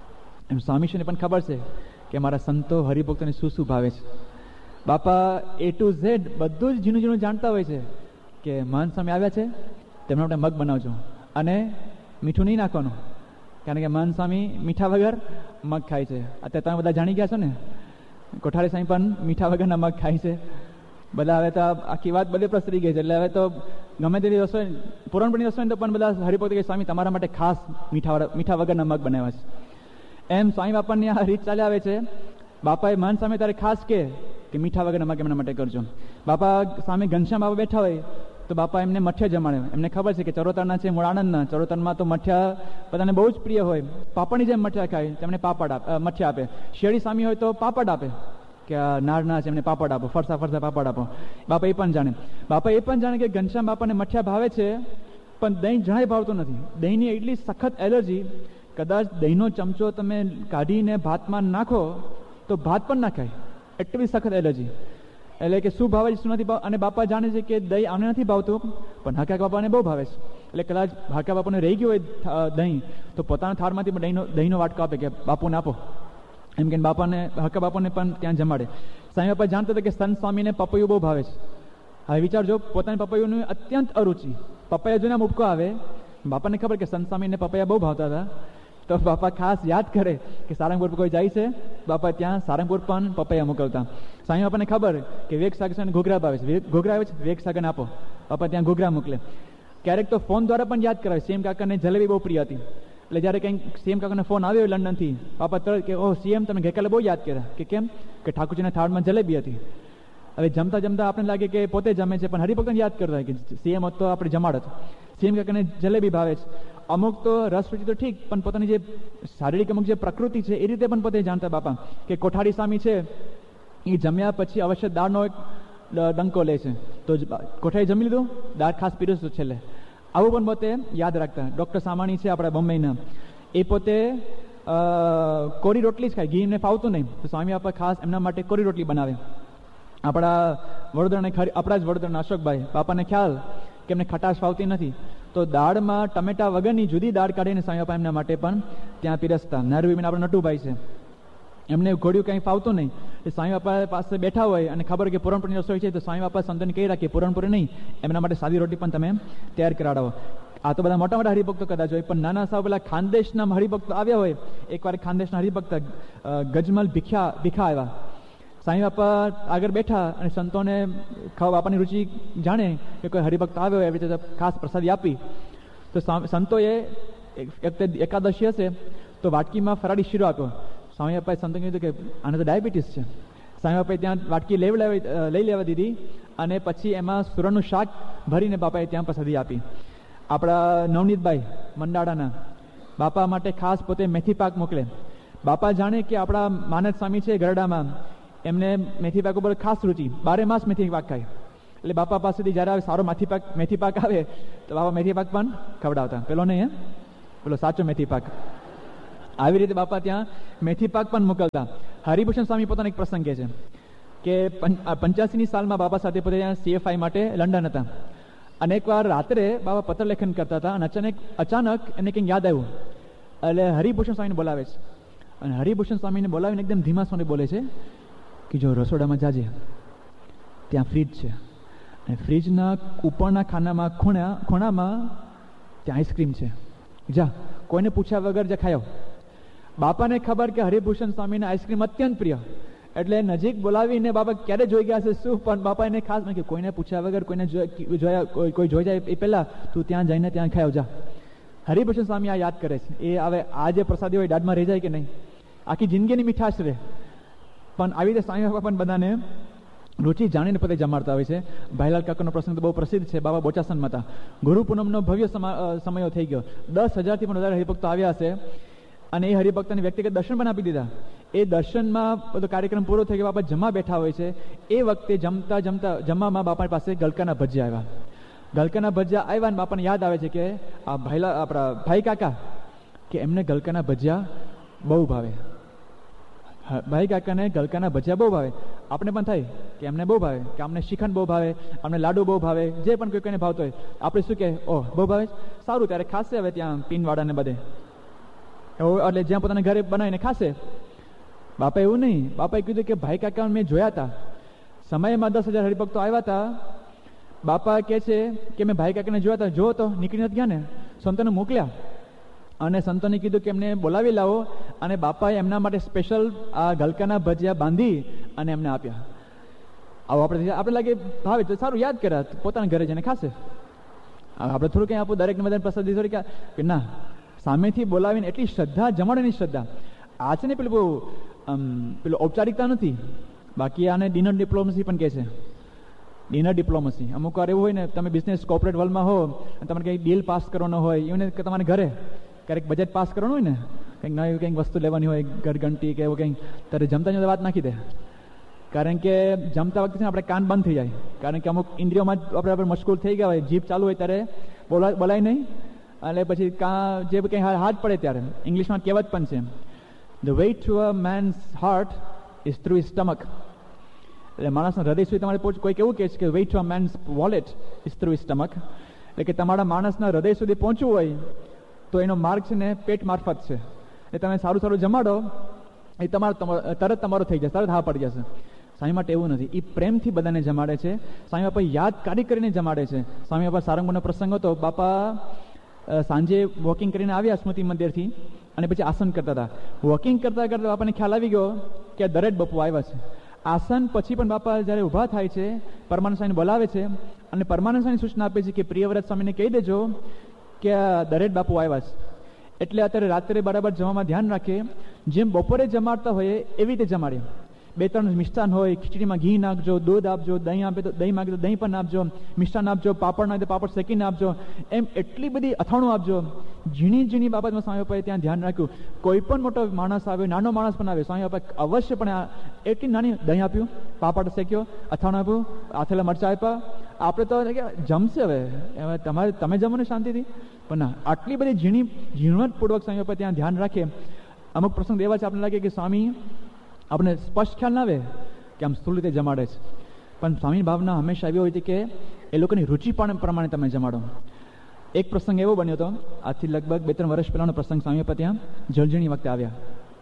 એમ સ્વામીશ્રીને પણ ખબર છે કે મારા સંતો હરિભક્તોને શું શું ભાવે છે. બાપા A to Z બધું જ ઝીણું ઝીણું જાણતા હોય છે કે મહાન સ્વામી આવ્યા છે તેમના માટે મગ બનાવજો અને મીઠું નહીં નાખવાનું, કારણ કે મહાન સ્વામી મીઠા વગર મગ ખાય છે. અત્યારે તમે બધા જાણી ગયા છો ને, કોઠારી સ્વામી પણ મીઠા વગરના મગ ખાય છે. બધા હવે તો આખી વાત બધે પ્રસરી ગઈ છે. એટલે હવે તો ગમે તેવી રસોઈ પુરાણપુરની રસોઈ તો પણ બધા હરિભક્તો કે સ્વામી તમારા માટે ખાસ મીઠા વગરના મગ બનાવ્યા છે. એમ સ્વામી બાપાની આ રીત ચાલી આવે છે. બાપાએ મહાન સ્વામી ત્યારે ખાસ કે મીઠા વગરના મગ એમના માટે કરજો. બાપા સામે ઘનશ્યામ બાપા બેઠા હોય તો બાપા એમને મઠિયા જમાડે. એમને ખબર છે કે ચરોતરના છે મૂળ આણંદના. ચરોતરમાં તો મઠિયા બધાને બહુ જ પ્રિય હોય. પાપડની જેમ મઠિયા ખાય, તેમને મઠિયા આપે. શેરડી સ્વામી હોય તો પાપડ આપે કે નારના છે એમને પાપડ આપો, ફરસા પાપડ આપો. બાપા એ પણ જાણે. બાપા એ પણ જાણે કે ઘનશ્યામ બાપાને મઠિયા ભાવે છે પણ દહીં જરાય ભાવતું નથી. દહીંની એટલી સખત એલર્જી, કદાચ દહીંનો ચમચો તમે કાઢીને ભાતમાં નાખો તો ભાત પણ ના ખાય, એટલી સખત એલર્જી. એટલે કે શું ભાવે છે શું નથી ભાવ. અને બાપા જાણે છે કે દહીં આને નથી ભાવતું પણ હાકા બાપાને બહુ ભાવે છે. એટલે કદાચ હાકા બાપાને રહી ગયું હોય દહીં તો પોતાના થાળમાંથી દહીંનો વાટકો આપે કે બાપુને આપો, એમ કે બાપાને હાકા બાપાને પણ ત્યાં જમાડે. સ્વામી બાપા જાણતા હતા કે સંત સ્વામીને પપૈયું બહુ ભાવે છે. હવે વિચારજો, પોતાની પપૈયુંની અત્યંત અરુચિ. પપૈયા જોઈને મૂકવા આવે. બાપાને ખબર કે સંત સ્વામીને પપૈયા બહુ ભાવતા હતા તો બાપા ખાસ યાદ કરે કે સારંગપુર કોઈ જાય છે, બાપા ત્યાં સારંગપુર પણ પપૈયા મોકલતા. સ્વામી બાપાને ખબર કે વેગ સાગર ઘોઘરા ભાવે છે, ઘોઘરા આવે છે, વેગ સાગરને આપો. બાપા ત્યાં ઘોઘરા મોકલે. ક્યારેક તો ફોન દ્વારા પણ યાદ કરાવે. સીએમ કાકાને જલેબી બહુ પ્રિય હતી. એટલે જ્યારે કંઈક સીએમ કાકાને ફોન આવ્યો લંડનથી, બાપા તરત કે ઓહ સીએમ તમે ગઈકાલે બહુ યાદ કર્યા. કે કેમ? કે ઠાકોરજીના થાળમાં જલેબી હતી. હવે જમતા જમતા આપણે લાગે કે પોતે જમે છે પણ હરિભક્તને યાદ કરતા કે સીએમ હતો આપણે જમાડત. સીએમ કાકાને જલેબી ભાવે છે. અમુક તો રસ રુચિ તો ઠીક, પણ પોતાની જે શારીરિક અમુક જે પ્રકૃતિ છે એ રીતે પણ પોતે જાણતા બાપા કે કોઠારી સ્વામી છે એ જમ્યા પછી અવશ્ય દાળનો એક ડંકો લે છે, તો કોઠારી જમી લીધું, દાળ ખાસ પીરસતું છેલ્લે. આવું પણ પોતે યાદ રાખતા. ડૉક્ટર સામાણી છે આપણા બોમ્બેના, એ પોતે કોરી રોટલી જ ખાય, ઘી એમને ફાવતું નહીં તો સ્વામી બાપા ખાસ એમના માટે કોરી રોટલી બનાવે. આપણા આપણા જ વડોદરાના અશોકભાઈ બાપાને ખ્યાલ કે એમને ખટાશ ફાવતી નથી તો દાળમાં ટમેટા વગરની જુદી દાળ કાઢીને સ્વામી બાપા એમના માટે પણ ત્યાં પીરસતા. નારવીબેન આપણા નટુભાઈ છે, એમને ઘોડ્યું કંઈ ફાવતું નહીં. સ્વામી બાપા પાસે બેઠા હોય અને ખબર કે પૂરણપુરની રસોઈ છે તો સ્વામી બાપા સંતોને કહી રાખીએ પૂરણપુરી નહીં, એમના માટે સાદી રોટી પણ તમે તૈયાર કરાવો. આ તો બધા મોટા મોટા હરિભક્તો કદાચ હોય, પણ નાના સાવ પેલા ખાનદેશના હરિભક્તો આવ્યા હોય. એકવાર ખાનદેશના હરિભક્ત ગજમલ ભીખા આવ્યા. સ્વામી બાપા આગળ બેઠા અને સંતોને બાપાની રુચિ જાણે કે કોઈ હરિભક્ત આવ્યો હોય એવી રીતે ખાસ પ્રસાદી આપી. તો સંતોએ એકાદશી હશે તો વાટકીમાં ફરાળી શીરો આપ્યો. સ્વામી બાપાએ સંતોને કીધું કે આને તો ડાયાબિટીસ છે. સ્વામી બાપાએ ત્યાં વાટકી લઈ લેવા દીધી અને પછી એમાં સુરણનું શાક ભરીને બાપાએ ત્યાં પ્રસાદી આપી. આપણા નવનીતભાઈ મંડાળાના બાપા માટે ખાસ પોતે મેથી પાક મોકલે. બાપા જાણે કે આપણા માનદ સ્વામી છે ગરડામાં, એમને મેથી પાક ઉપર ખાસ રુચિ, 12 માસ મેથી પાક ખાય. એટલે બાપા પાસેથી જ્યારે આવે સારો મેથી પાક આવે તો બાપા મેથી પાક પણ ખવડાવતા. પેલો નહીં, પેલો સાચો મેથી પાક. આવી રીતે બાપા ત્યાં મેથી પાક પણ મોકલતા. હરિભૂષણ સ્વામી પોતાનો એક પ્રસંગ કહે છે કે 85ની સાલમાં બાપા સાથે પોતે ત્યાં CFI માટે લંડન હતા, અને એકવાર રાત્રે બાબા પત્રલેખન કરતા હતા અને અચાનક એમને કંઈક યાદ આવ્યું. એટલે હરિભૂષણ સ્વામીને બોલાવે છે, અને હરિભૂષણ સ્વામીને બોલાવીને એકદમ ધીમા સ્વરે બોલે છે કે જો રસોડામાં જાજે, ત્યાં ફ્રીજ છે, અને ફ્રીજના ઉપરના ખૂણામાં ત્યાં આઈસ્ક્રીમ છે, જા કોઈને પૂછ્યા વગર જે ખાયો. બાપાને ખબર કે હરિભૂષણ સ્વામીને આઈસ્ક્રીમ અત્યંત પ્રિય, એટલે નજીક બોલાવીને બાપા ક્યારે જોઈ ગયા છે શું, પણ બાપા એને ખાસ કે કોઈને પૂછ્યા વગર, કોઈને કોઈ જોઈ જાય એ પહેલા તું ત્યાં જઈને ત્યાં ખાયો જા. હરિભૂષણ સ્વામી આ યાદ કરે છે. એ હવે આ જે પ્રસાદી હોય દાઢમાં રહી જાય કે નહીં, આખી જિંદગીની મીઠાશ રહે. પણ આવી રીતે સ્વામી બાપા પણ બધાને રુચિ જાણીને પોતે જમાડતા હોય છે. ભાઈલાલ કાકાનો પ્રસંગ તો બહુ પ્રસિદ્ધ છે. બાબા બોચાસનમાં હતા, ગુરુ પૂનમનો ભવ્ય સમયો થઈ ગયો, 10,000થી પણ વધારે હરિભક્તો આવ્યા હશે, અને એ હરિભક્તોને વ્યક્તિગત દર્શન પણ આપી દીધા. એ દર્શનમાં બધો કાર્યક્રમ પૂરો થઈ ગયો, બાપા જમવા બેઠા હોય છે. એ વખતે જમવામાં બાપા પાસે ગલકાના ભજીયા આવ્યા. ગલકાના ભજીયા આવ્યા અને બાપાને યાદ આવે છે કે આ આપણા ભાઈ કાકા કે એમને ગલકાના ભજીયા બહુ ભાવે. ભાઈ કાકાને ગલકાના ભજીયા બહુ ભાવે. આપણે પણ થાય કે એમને બહુ ભાવે, કે અમને શ્રીખંડ બહુ ભાવે, અમને લાડુ બહુ ભાવે, જે પણ કોઈને ભાવતો હોય આપણે શું કે ઓહ બહુ ભાવે, સારું ત્યારે ખાશે હવે ત્યાં પીનવાડાને બધે, એટલે જ્યાં પોતાના ઘરે બનાવીને ખાશે. બાપા એવું નહીં, બાપાએ કીધું કે ભાઈ કાકા મેં જોયા હતા, સમયમાં 10,000 હરિભક્તો આવ્યા હતા. બાપા કહે છે કે મેં ભાઈ કાકાને જોયા હતા, જો તો નીકળી નથી ગયા ને, સંતોને મોકલ્યા અને સંતોને કીધું કે એમને બોલાવી લાવો, અને બાપાએ એમના માટે સ્પેશિયલ આ ગલકાના ભજીયા બાંધી અને એમને આપ્યા. આવો આપણે લાગે ભાવે તો સારું, યાદ કર્યા, પોતાના ઘરે જઈને ખાશે. આપણે થોડું કંઈ આપું, દરેકને બધાને પ્રસાદી થોડી કે ના, સામેથી બોલાવીને એટલી શ્રદ્ધા, જમાડવાની શ્રદ્ધા. આ છે ને પેલું ઔપચારિકતા નથી, બાકી આને ડિનર ડિપ્લોમસી પણ કહે છે. ડિનર ડિપ્લોમસી અમુક વાર એવું હોય ને, તમે બિઝનેસ કોર્પોરેટ વર્લ્ડમાં હો અને તમારે કંઈક ડીલ પાસ કરવાનો હોય, even કે તમારે ઘરે ક્યારેક બજેટ પાસ કરવાનું હોય ને, કંઈક નવી કંઈક વસ્તુ લેવાની હોય, ઘરઘંટી કે એવું કંઈક, ત્યારે જમતા વાત નાખી દે. કારણ કે જમતા વખતે આપણે કાન બંધ થઈ જાય, કારણ કે અમુક ઇન્દ્રિયોમાં જ આપણે મશગુલ થઈ ગયા હોય, જીભ ચાલુ હોય ત્યારે બોલાય નહીં, અને પછી જે કંઈ હાથ પડે ત્યારે. ઇંગ્લિશમાં કહેવત પણ છે, the way to a men's heart is through his stomach. એટલે માણસના હૃદય સુધી તમારે કોઈ કેવું કહે છે કે way to a men's wallet is through his stomach. એટલે કે તમારા માણસના હૃદય સુધી પહોંચવું હોય તો એનો માર્ગ છે ને પેટ મારફત છે. એટલે તમે સારું જમાડો, એ તરત તમારો થઈ જશે, તરત હા પડી જશે. સ્વામી માટે એવું નથી, એ પ્રેમથી બધાને જમાડે છે. સ્વામી બાપા યાદ કરીને જમાડે છે. સ્વામી બાપા સારંગપુરનો પ્રસંગ હતો, બાપા સાંજે વોકિંગ કરીને આવ્યા સ્મૃતિ મંદિરથી, અને પછી આસન કરતા હતા. વોકિંગ કરતા બાપાને ખ્યાલ આવી ગયો કે દરેડ બાપુ આવ્યા છે. આસન પછી પણ બાપા જ્યારે ઊભા થાય છે, પરમાનંદ સ્વામીને બોલાવે છે, અને પરમાનંદ સ્વામી સૂચના આપે છે કે પ્રિયવ્રત સ્વામીને કહી દેજો કે દરેડ બાપુ આવ્યા છે. એટલે અત્યારે રાત્રે બરાબર જવામાં ધ્યાન રાખે, જેમ બપોરે જમાડતા હોય એવી રીતે જમાડે. 2-3 મિષ્ટાન હોય, ખીચડીમાં ઘી નાખજો, દૂધ આપજો, દહીં આપે તો દહીં માંગે તો દહીં પણ આપજો, મિષ્ટાન આપજો, પાપડ નાખે તો પાપડ શેકીને આપજો, એમ એટલી બધી અથાણું આપજો. ઝીણી બાબતમાં સ્વામી બાપાએ ત્યાં ધ્યાન રાખ્યું. કોઈ પણ મોટો માણસ આવે, નાનો માણસ પણ આવે, સ્વામી બાપાએ અવશ્યપણે એટલી નાની દહીં આપ્યું, પાપડ શેક્યો, અથાણું આપ્યું, આથેલા મરચાં આપ્યા. આપણે તો જમશે હવે તમે જમો ને શાંતિથી, પણ ના, આટલી બધી ઝીણવટપૂર્વક સ્વામી બાપા ત્યાં ધ્યાન રાખે. અમુક પ્રસંગ એવા છે આપણને લાગે કે સ્વામી આપણે સ્પષ્ટ ખ્યાલ ના આવે કે આમ સ્થૂળ રીતે જમાડે છે, પણ સ્વામી ભાવના હંમેશા એવી હોય છે કે એ લોકોની રુચિ પણ પ્રમાણે તમે જમાડો. એક પ્રસંગ એવો બન્યો હતો, આજથી લગભગ 2-3 વર્ષ પહેલાનો પ્રસંગ. સ્વામી બાપા ત્યાં જળઝણી વખતે આવ્યા.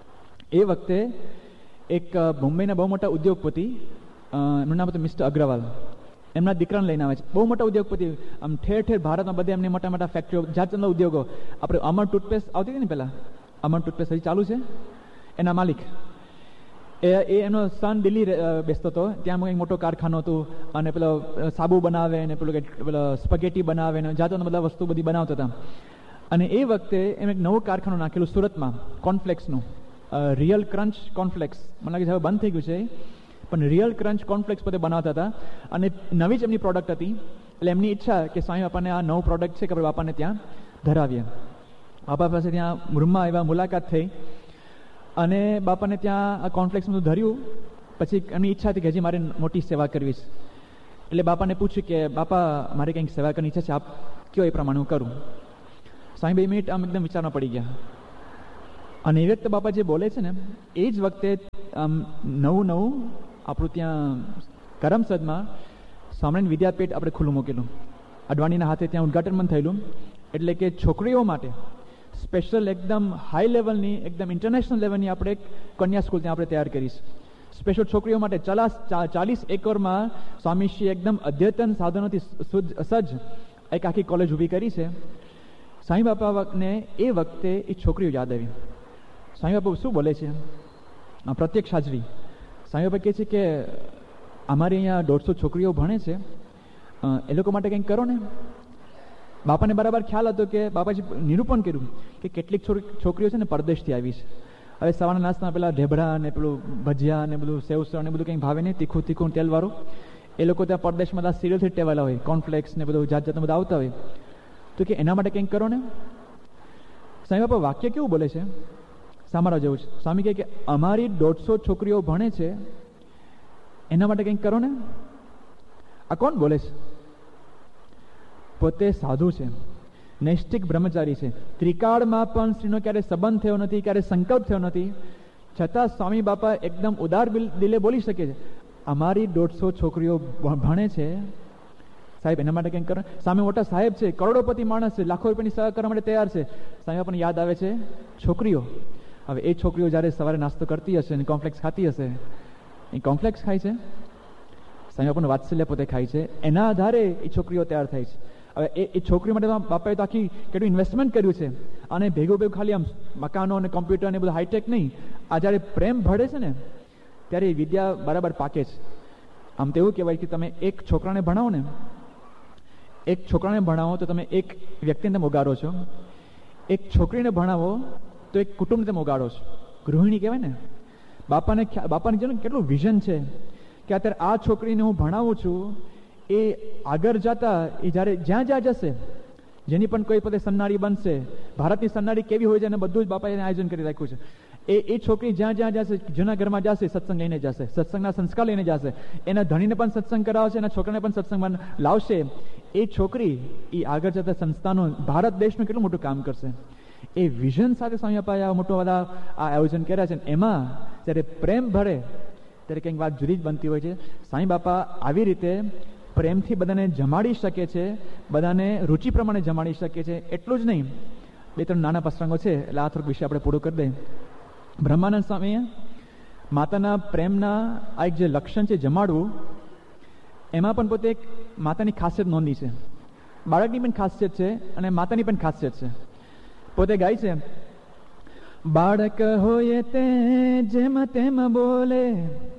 એ વખતે એક મુંબઈના બહુ મોટા ઉદ્યોગપતિ, એમનું નામ હતું મિસ્ટર અગ્રવાલ, એમના દીકરાને લઈને આવે છે. બહુ મોટા ઉદ્યોગપતિ, આમ ઠેર ભારતમાં બધે એમની મોટા ફેક્ટરીઓ, જાતના ઉદ્યોગો. આપણે અમર ટૂથપેસ્ટ આવતી હતી ને પહેલાં, અમર ટૂથપેસ્ટ હજી ચાલુ છે, એના માલિક એમનો સન દિલ્હી બેસતો હતો. ત્યાં એક મોટો કારખાનો હતું, અને પેલો સાબુ બનાવે ને પેલો સ્પગેટી બનાવે ને જાતો બધા વસ્તુ બધી બનાવતા હતા. અને એ વખતે એમ એક નવું કારખાનું નાખેલું સુરતમાં, કોર્નફ્લેક્સનું, રિયલ ક્રંચ કોર્નફ્લેક્સ. મને લાગે છે હવે બંધ થઈ ગયું છે, પણ રિયલ ક્રંચ કોર્નફ્લેક્સ પોતે બનાવતા હતા. અને નવી જ એમની પ્રોડક્ટ હતી, એટલે એમની ઈચ્છા કે સ્વામી બાપાને આ નવું પ્રોડક્ટ છે કે આપણે બાપાને ત્યાં ધરાવીએ. બાપા પાસે ત્યાં રૂમમાં આવ્યા, મુલાકાત થઈ અને બાપાને ત્યાં આ કોર્નફ્લેક્સ બધું ધર્યું. પછી એમની ઈચ્છા હતી કે હજી મારે મોટી સેવા કરવી છે. એટલે બાપાને પૂછ્યું કે બાપા મારે કંઈક સેવા કરવાની ઈચ્છા છે, આપ કયો એ પ્રમાણે હું કરું. સ્વામી 2 મિનિટ આમ એકદમ વિચારમાં પડી ગયા. અને એ વખતે બાપા જે બોલે છે ને એ જ વખતે આમ નવું આપણું ત્યાં કરમસદમાં સ્વામિનારાયણ વિદ્યાપીઠ આપણે ખુલ્લું મૂકેલું. અડવાણીના હાથે ત્યાં ઉદ્ઘાટન પણ થયેલું. એટલે કે છોકરીઓ માટે સ્પેશિયલ એકદમ હાઈ લેવલની, એકદમ ઇન્ટરનેશનલ લેવલની આપણે એક કન્યા સ્કૂલ ત્યાં આપણે તૈયાર કરીશ. સ્પેશિયલ છોકરીઓ માટે 40 એકરમાં સ્વામીશ્રી એકદમ અદ્યતન સાધનોથી સજ્જ એક આખી કોલેજ ઊભી કરી છે. સ્વામી બાપાને એ વખતે એ છોકરીઓ યાદ આવી. સ્વામી બાપા શું બોલે છે? પ્રત્યક્ષ હાજરી. સ્વામી બાપા કહે છે કે અમારે અહીંયા 150 છોકરીઓ ભણે છે, એ લોકો માટે કંઈક કરો ને. બાપાને બરાબર ખ્યાલ હતો કે બાપાજી નિરૂપણ કર્યું કે કેટલીક છોકરીઓ છે ને પરદેશથી આવી છે. હવે સવારના નાસ્તામાં પેલા ઢેબરા ને પેલું ભજીયા ને બધું સેવસળ ને બધું કંઈક ભાવે નહીં, તીખું તેલવાળું. એ લોકો ત્યાં પરદેશમાં સિરિયલથી ટેવાયેલા હોય, કોર્નફ્લેક્સ ને બધું જાતનું બધા આવતા હોય. તો કે એના માટે કંઈક કરો ને. સ્વામી બાપા વાક્ય કેવું બોલે છે, સાંભળવા જેવું છે. સ્વામી કહે કે અમારી 150 છોકરીઓ ભણે છે, એના માટે કંઈક કરો ને. આ કોણ બોલે છે? પોતે સાધુ છે, નૈષ્ઠિક બ્રહ્મચારી છે. ત્રિકાળમાં પણ સ્ત્રીનો ક્યારે સંબંધ થયો નથી, ક્યારે સંકલ્પ થયો નથી, છતાં સ્વામી બાપા એકદમ ઉદાર દિલે બોલી શકે છે, અમારી 150 છોકરીઓ ભણે છે, સાહેબ એના માટે કંઈક કરો. સામે મોટા સાહેબ છે, કરોડોપતિ માણસ છે, લાખો રૂપિયાની સેવા કરવા માટે તૈયાર છે. સ્વામી બાપાને યાદ આવે છે છોકરીઓ. હવે એ છોકરીઓ જ્યારે સવારે નાસ્તો કરતી હશે અને કોર્નફ્લેક્સ ખાતી હશે, એ કોર્નફ્લેક્સ ખાય છે, સ્વામી બાપાનું વાત્સલ્ય પોતે ખાય છે, એના આધારે એ છોકરીઓ તૈયાર થાય છે. હવે એ છોકરી માટે બાપાએ તો આખી કેટલું ઇન્વેસ્ટમેન્ટ કર્યું છે. અને ભેગું ખાલી આમ મકાનો અને કોમ્પ્યુટર ને બધું હાઈટેક નહીં, આ જ્યારે પ્રેમ ભળે છે ને ત્યારે એ વિદ્યા બરાબર પાકે છે. આમ તો એવું કહેવાય કે તમે એક છોકરાને ભણાવો ને, એક છોકરાને ભણાવો તો તમે એક વ્યક્તિને તમે ઉગાડો છો, એક છોકરીને ભણાવો તો એક કુટુંબને તમે ઉગાડો છો. ગૃહિણી કહેવાય ને. બાપાને જો કેટલું વિઝન છે કે અત્યારે આ છોકરીને હું ભણાવું છું, એ આગળ જતા એ જ્યારે જ્યાં જશે, જેની પણ કોઈ પોતે સન્નાડી બનશે, ભારતની સન્નાડી કેવી હોય છે અને બધું જ બાપાએ આયોજન કરી રાખ્યું છે. એ છોકરી જ્યાં જશે, જૂના ઘરમાં જશે, સત્સંગ લઈને જશે, સત્સંગના સંસ્કાર લઈને જશે, એના ધણીને પણ સત્સંગ કરાવશે, એના છોકરાને પણ સત્સંગમાં લાવશે. એ છોકરી એ આગળ જતા સંસ્થાનું, ભારત દેશનું કેટલું મોટું કામ કરશે. એ વિઝન સાથે સ્વામી બાપાએ આ મોટો બધા આ આયોજન કર્યા છે. એમાં જ્યારે પ્રેમ ભળે ત્યારે કંઈક વાત જુદી જ બનતી હોય છે. સ્વામી બાપા આવી રીતે પ્રેમથી બધાને જમાડી શકે છે, બધાને રુચિ પ્રમાણે જમાડી શકે છે. એટલું જ નહીં, 2-3 નાના પ્રસંગો છે એટલે આ થોડુંક વિષય આપણે પૂરું કરી દઈએ. બ્રહ્માનંદ સ્વામીએ માતાના પ્રેમના આ એક જે લક્ષણ છે જમાડવું, એમાં પણ પોતે એક માતાની ખાસિયત નોંધી છે. બાળકની પણ ખાસિયત છે અને માતાની પણ ખાસિયત છે. પોતે ગાય છે, બાળક હોય તે જેમ તેમ બોલે,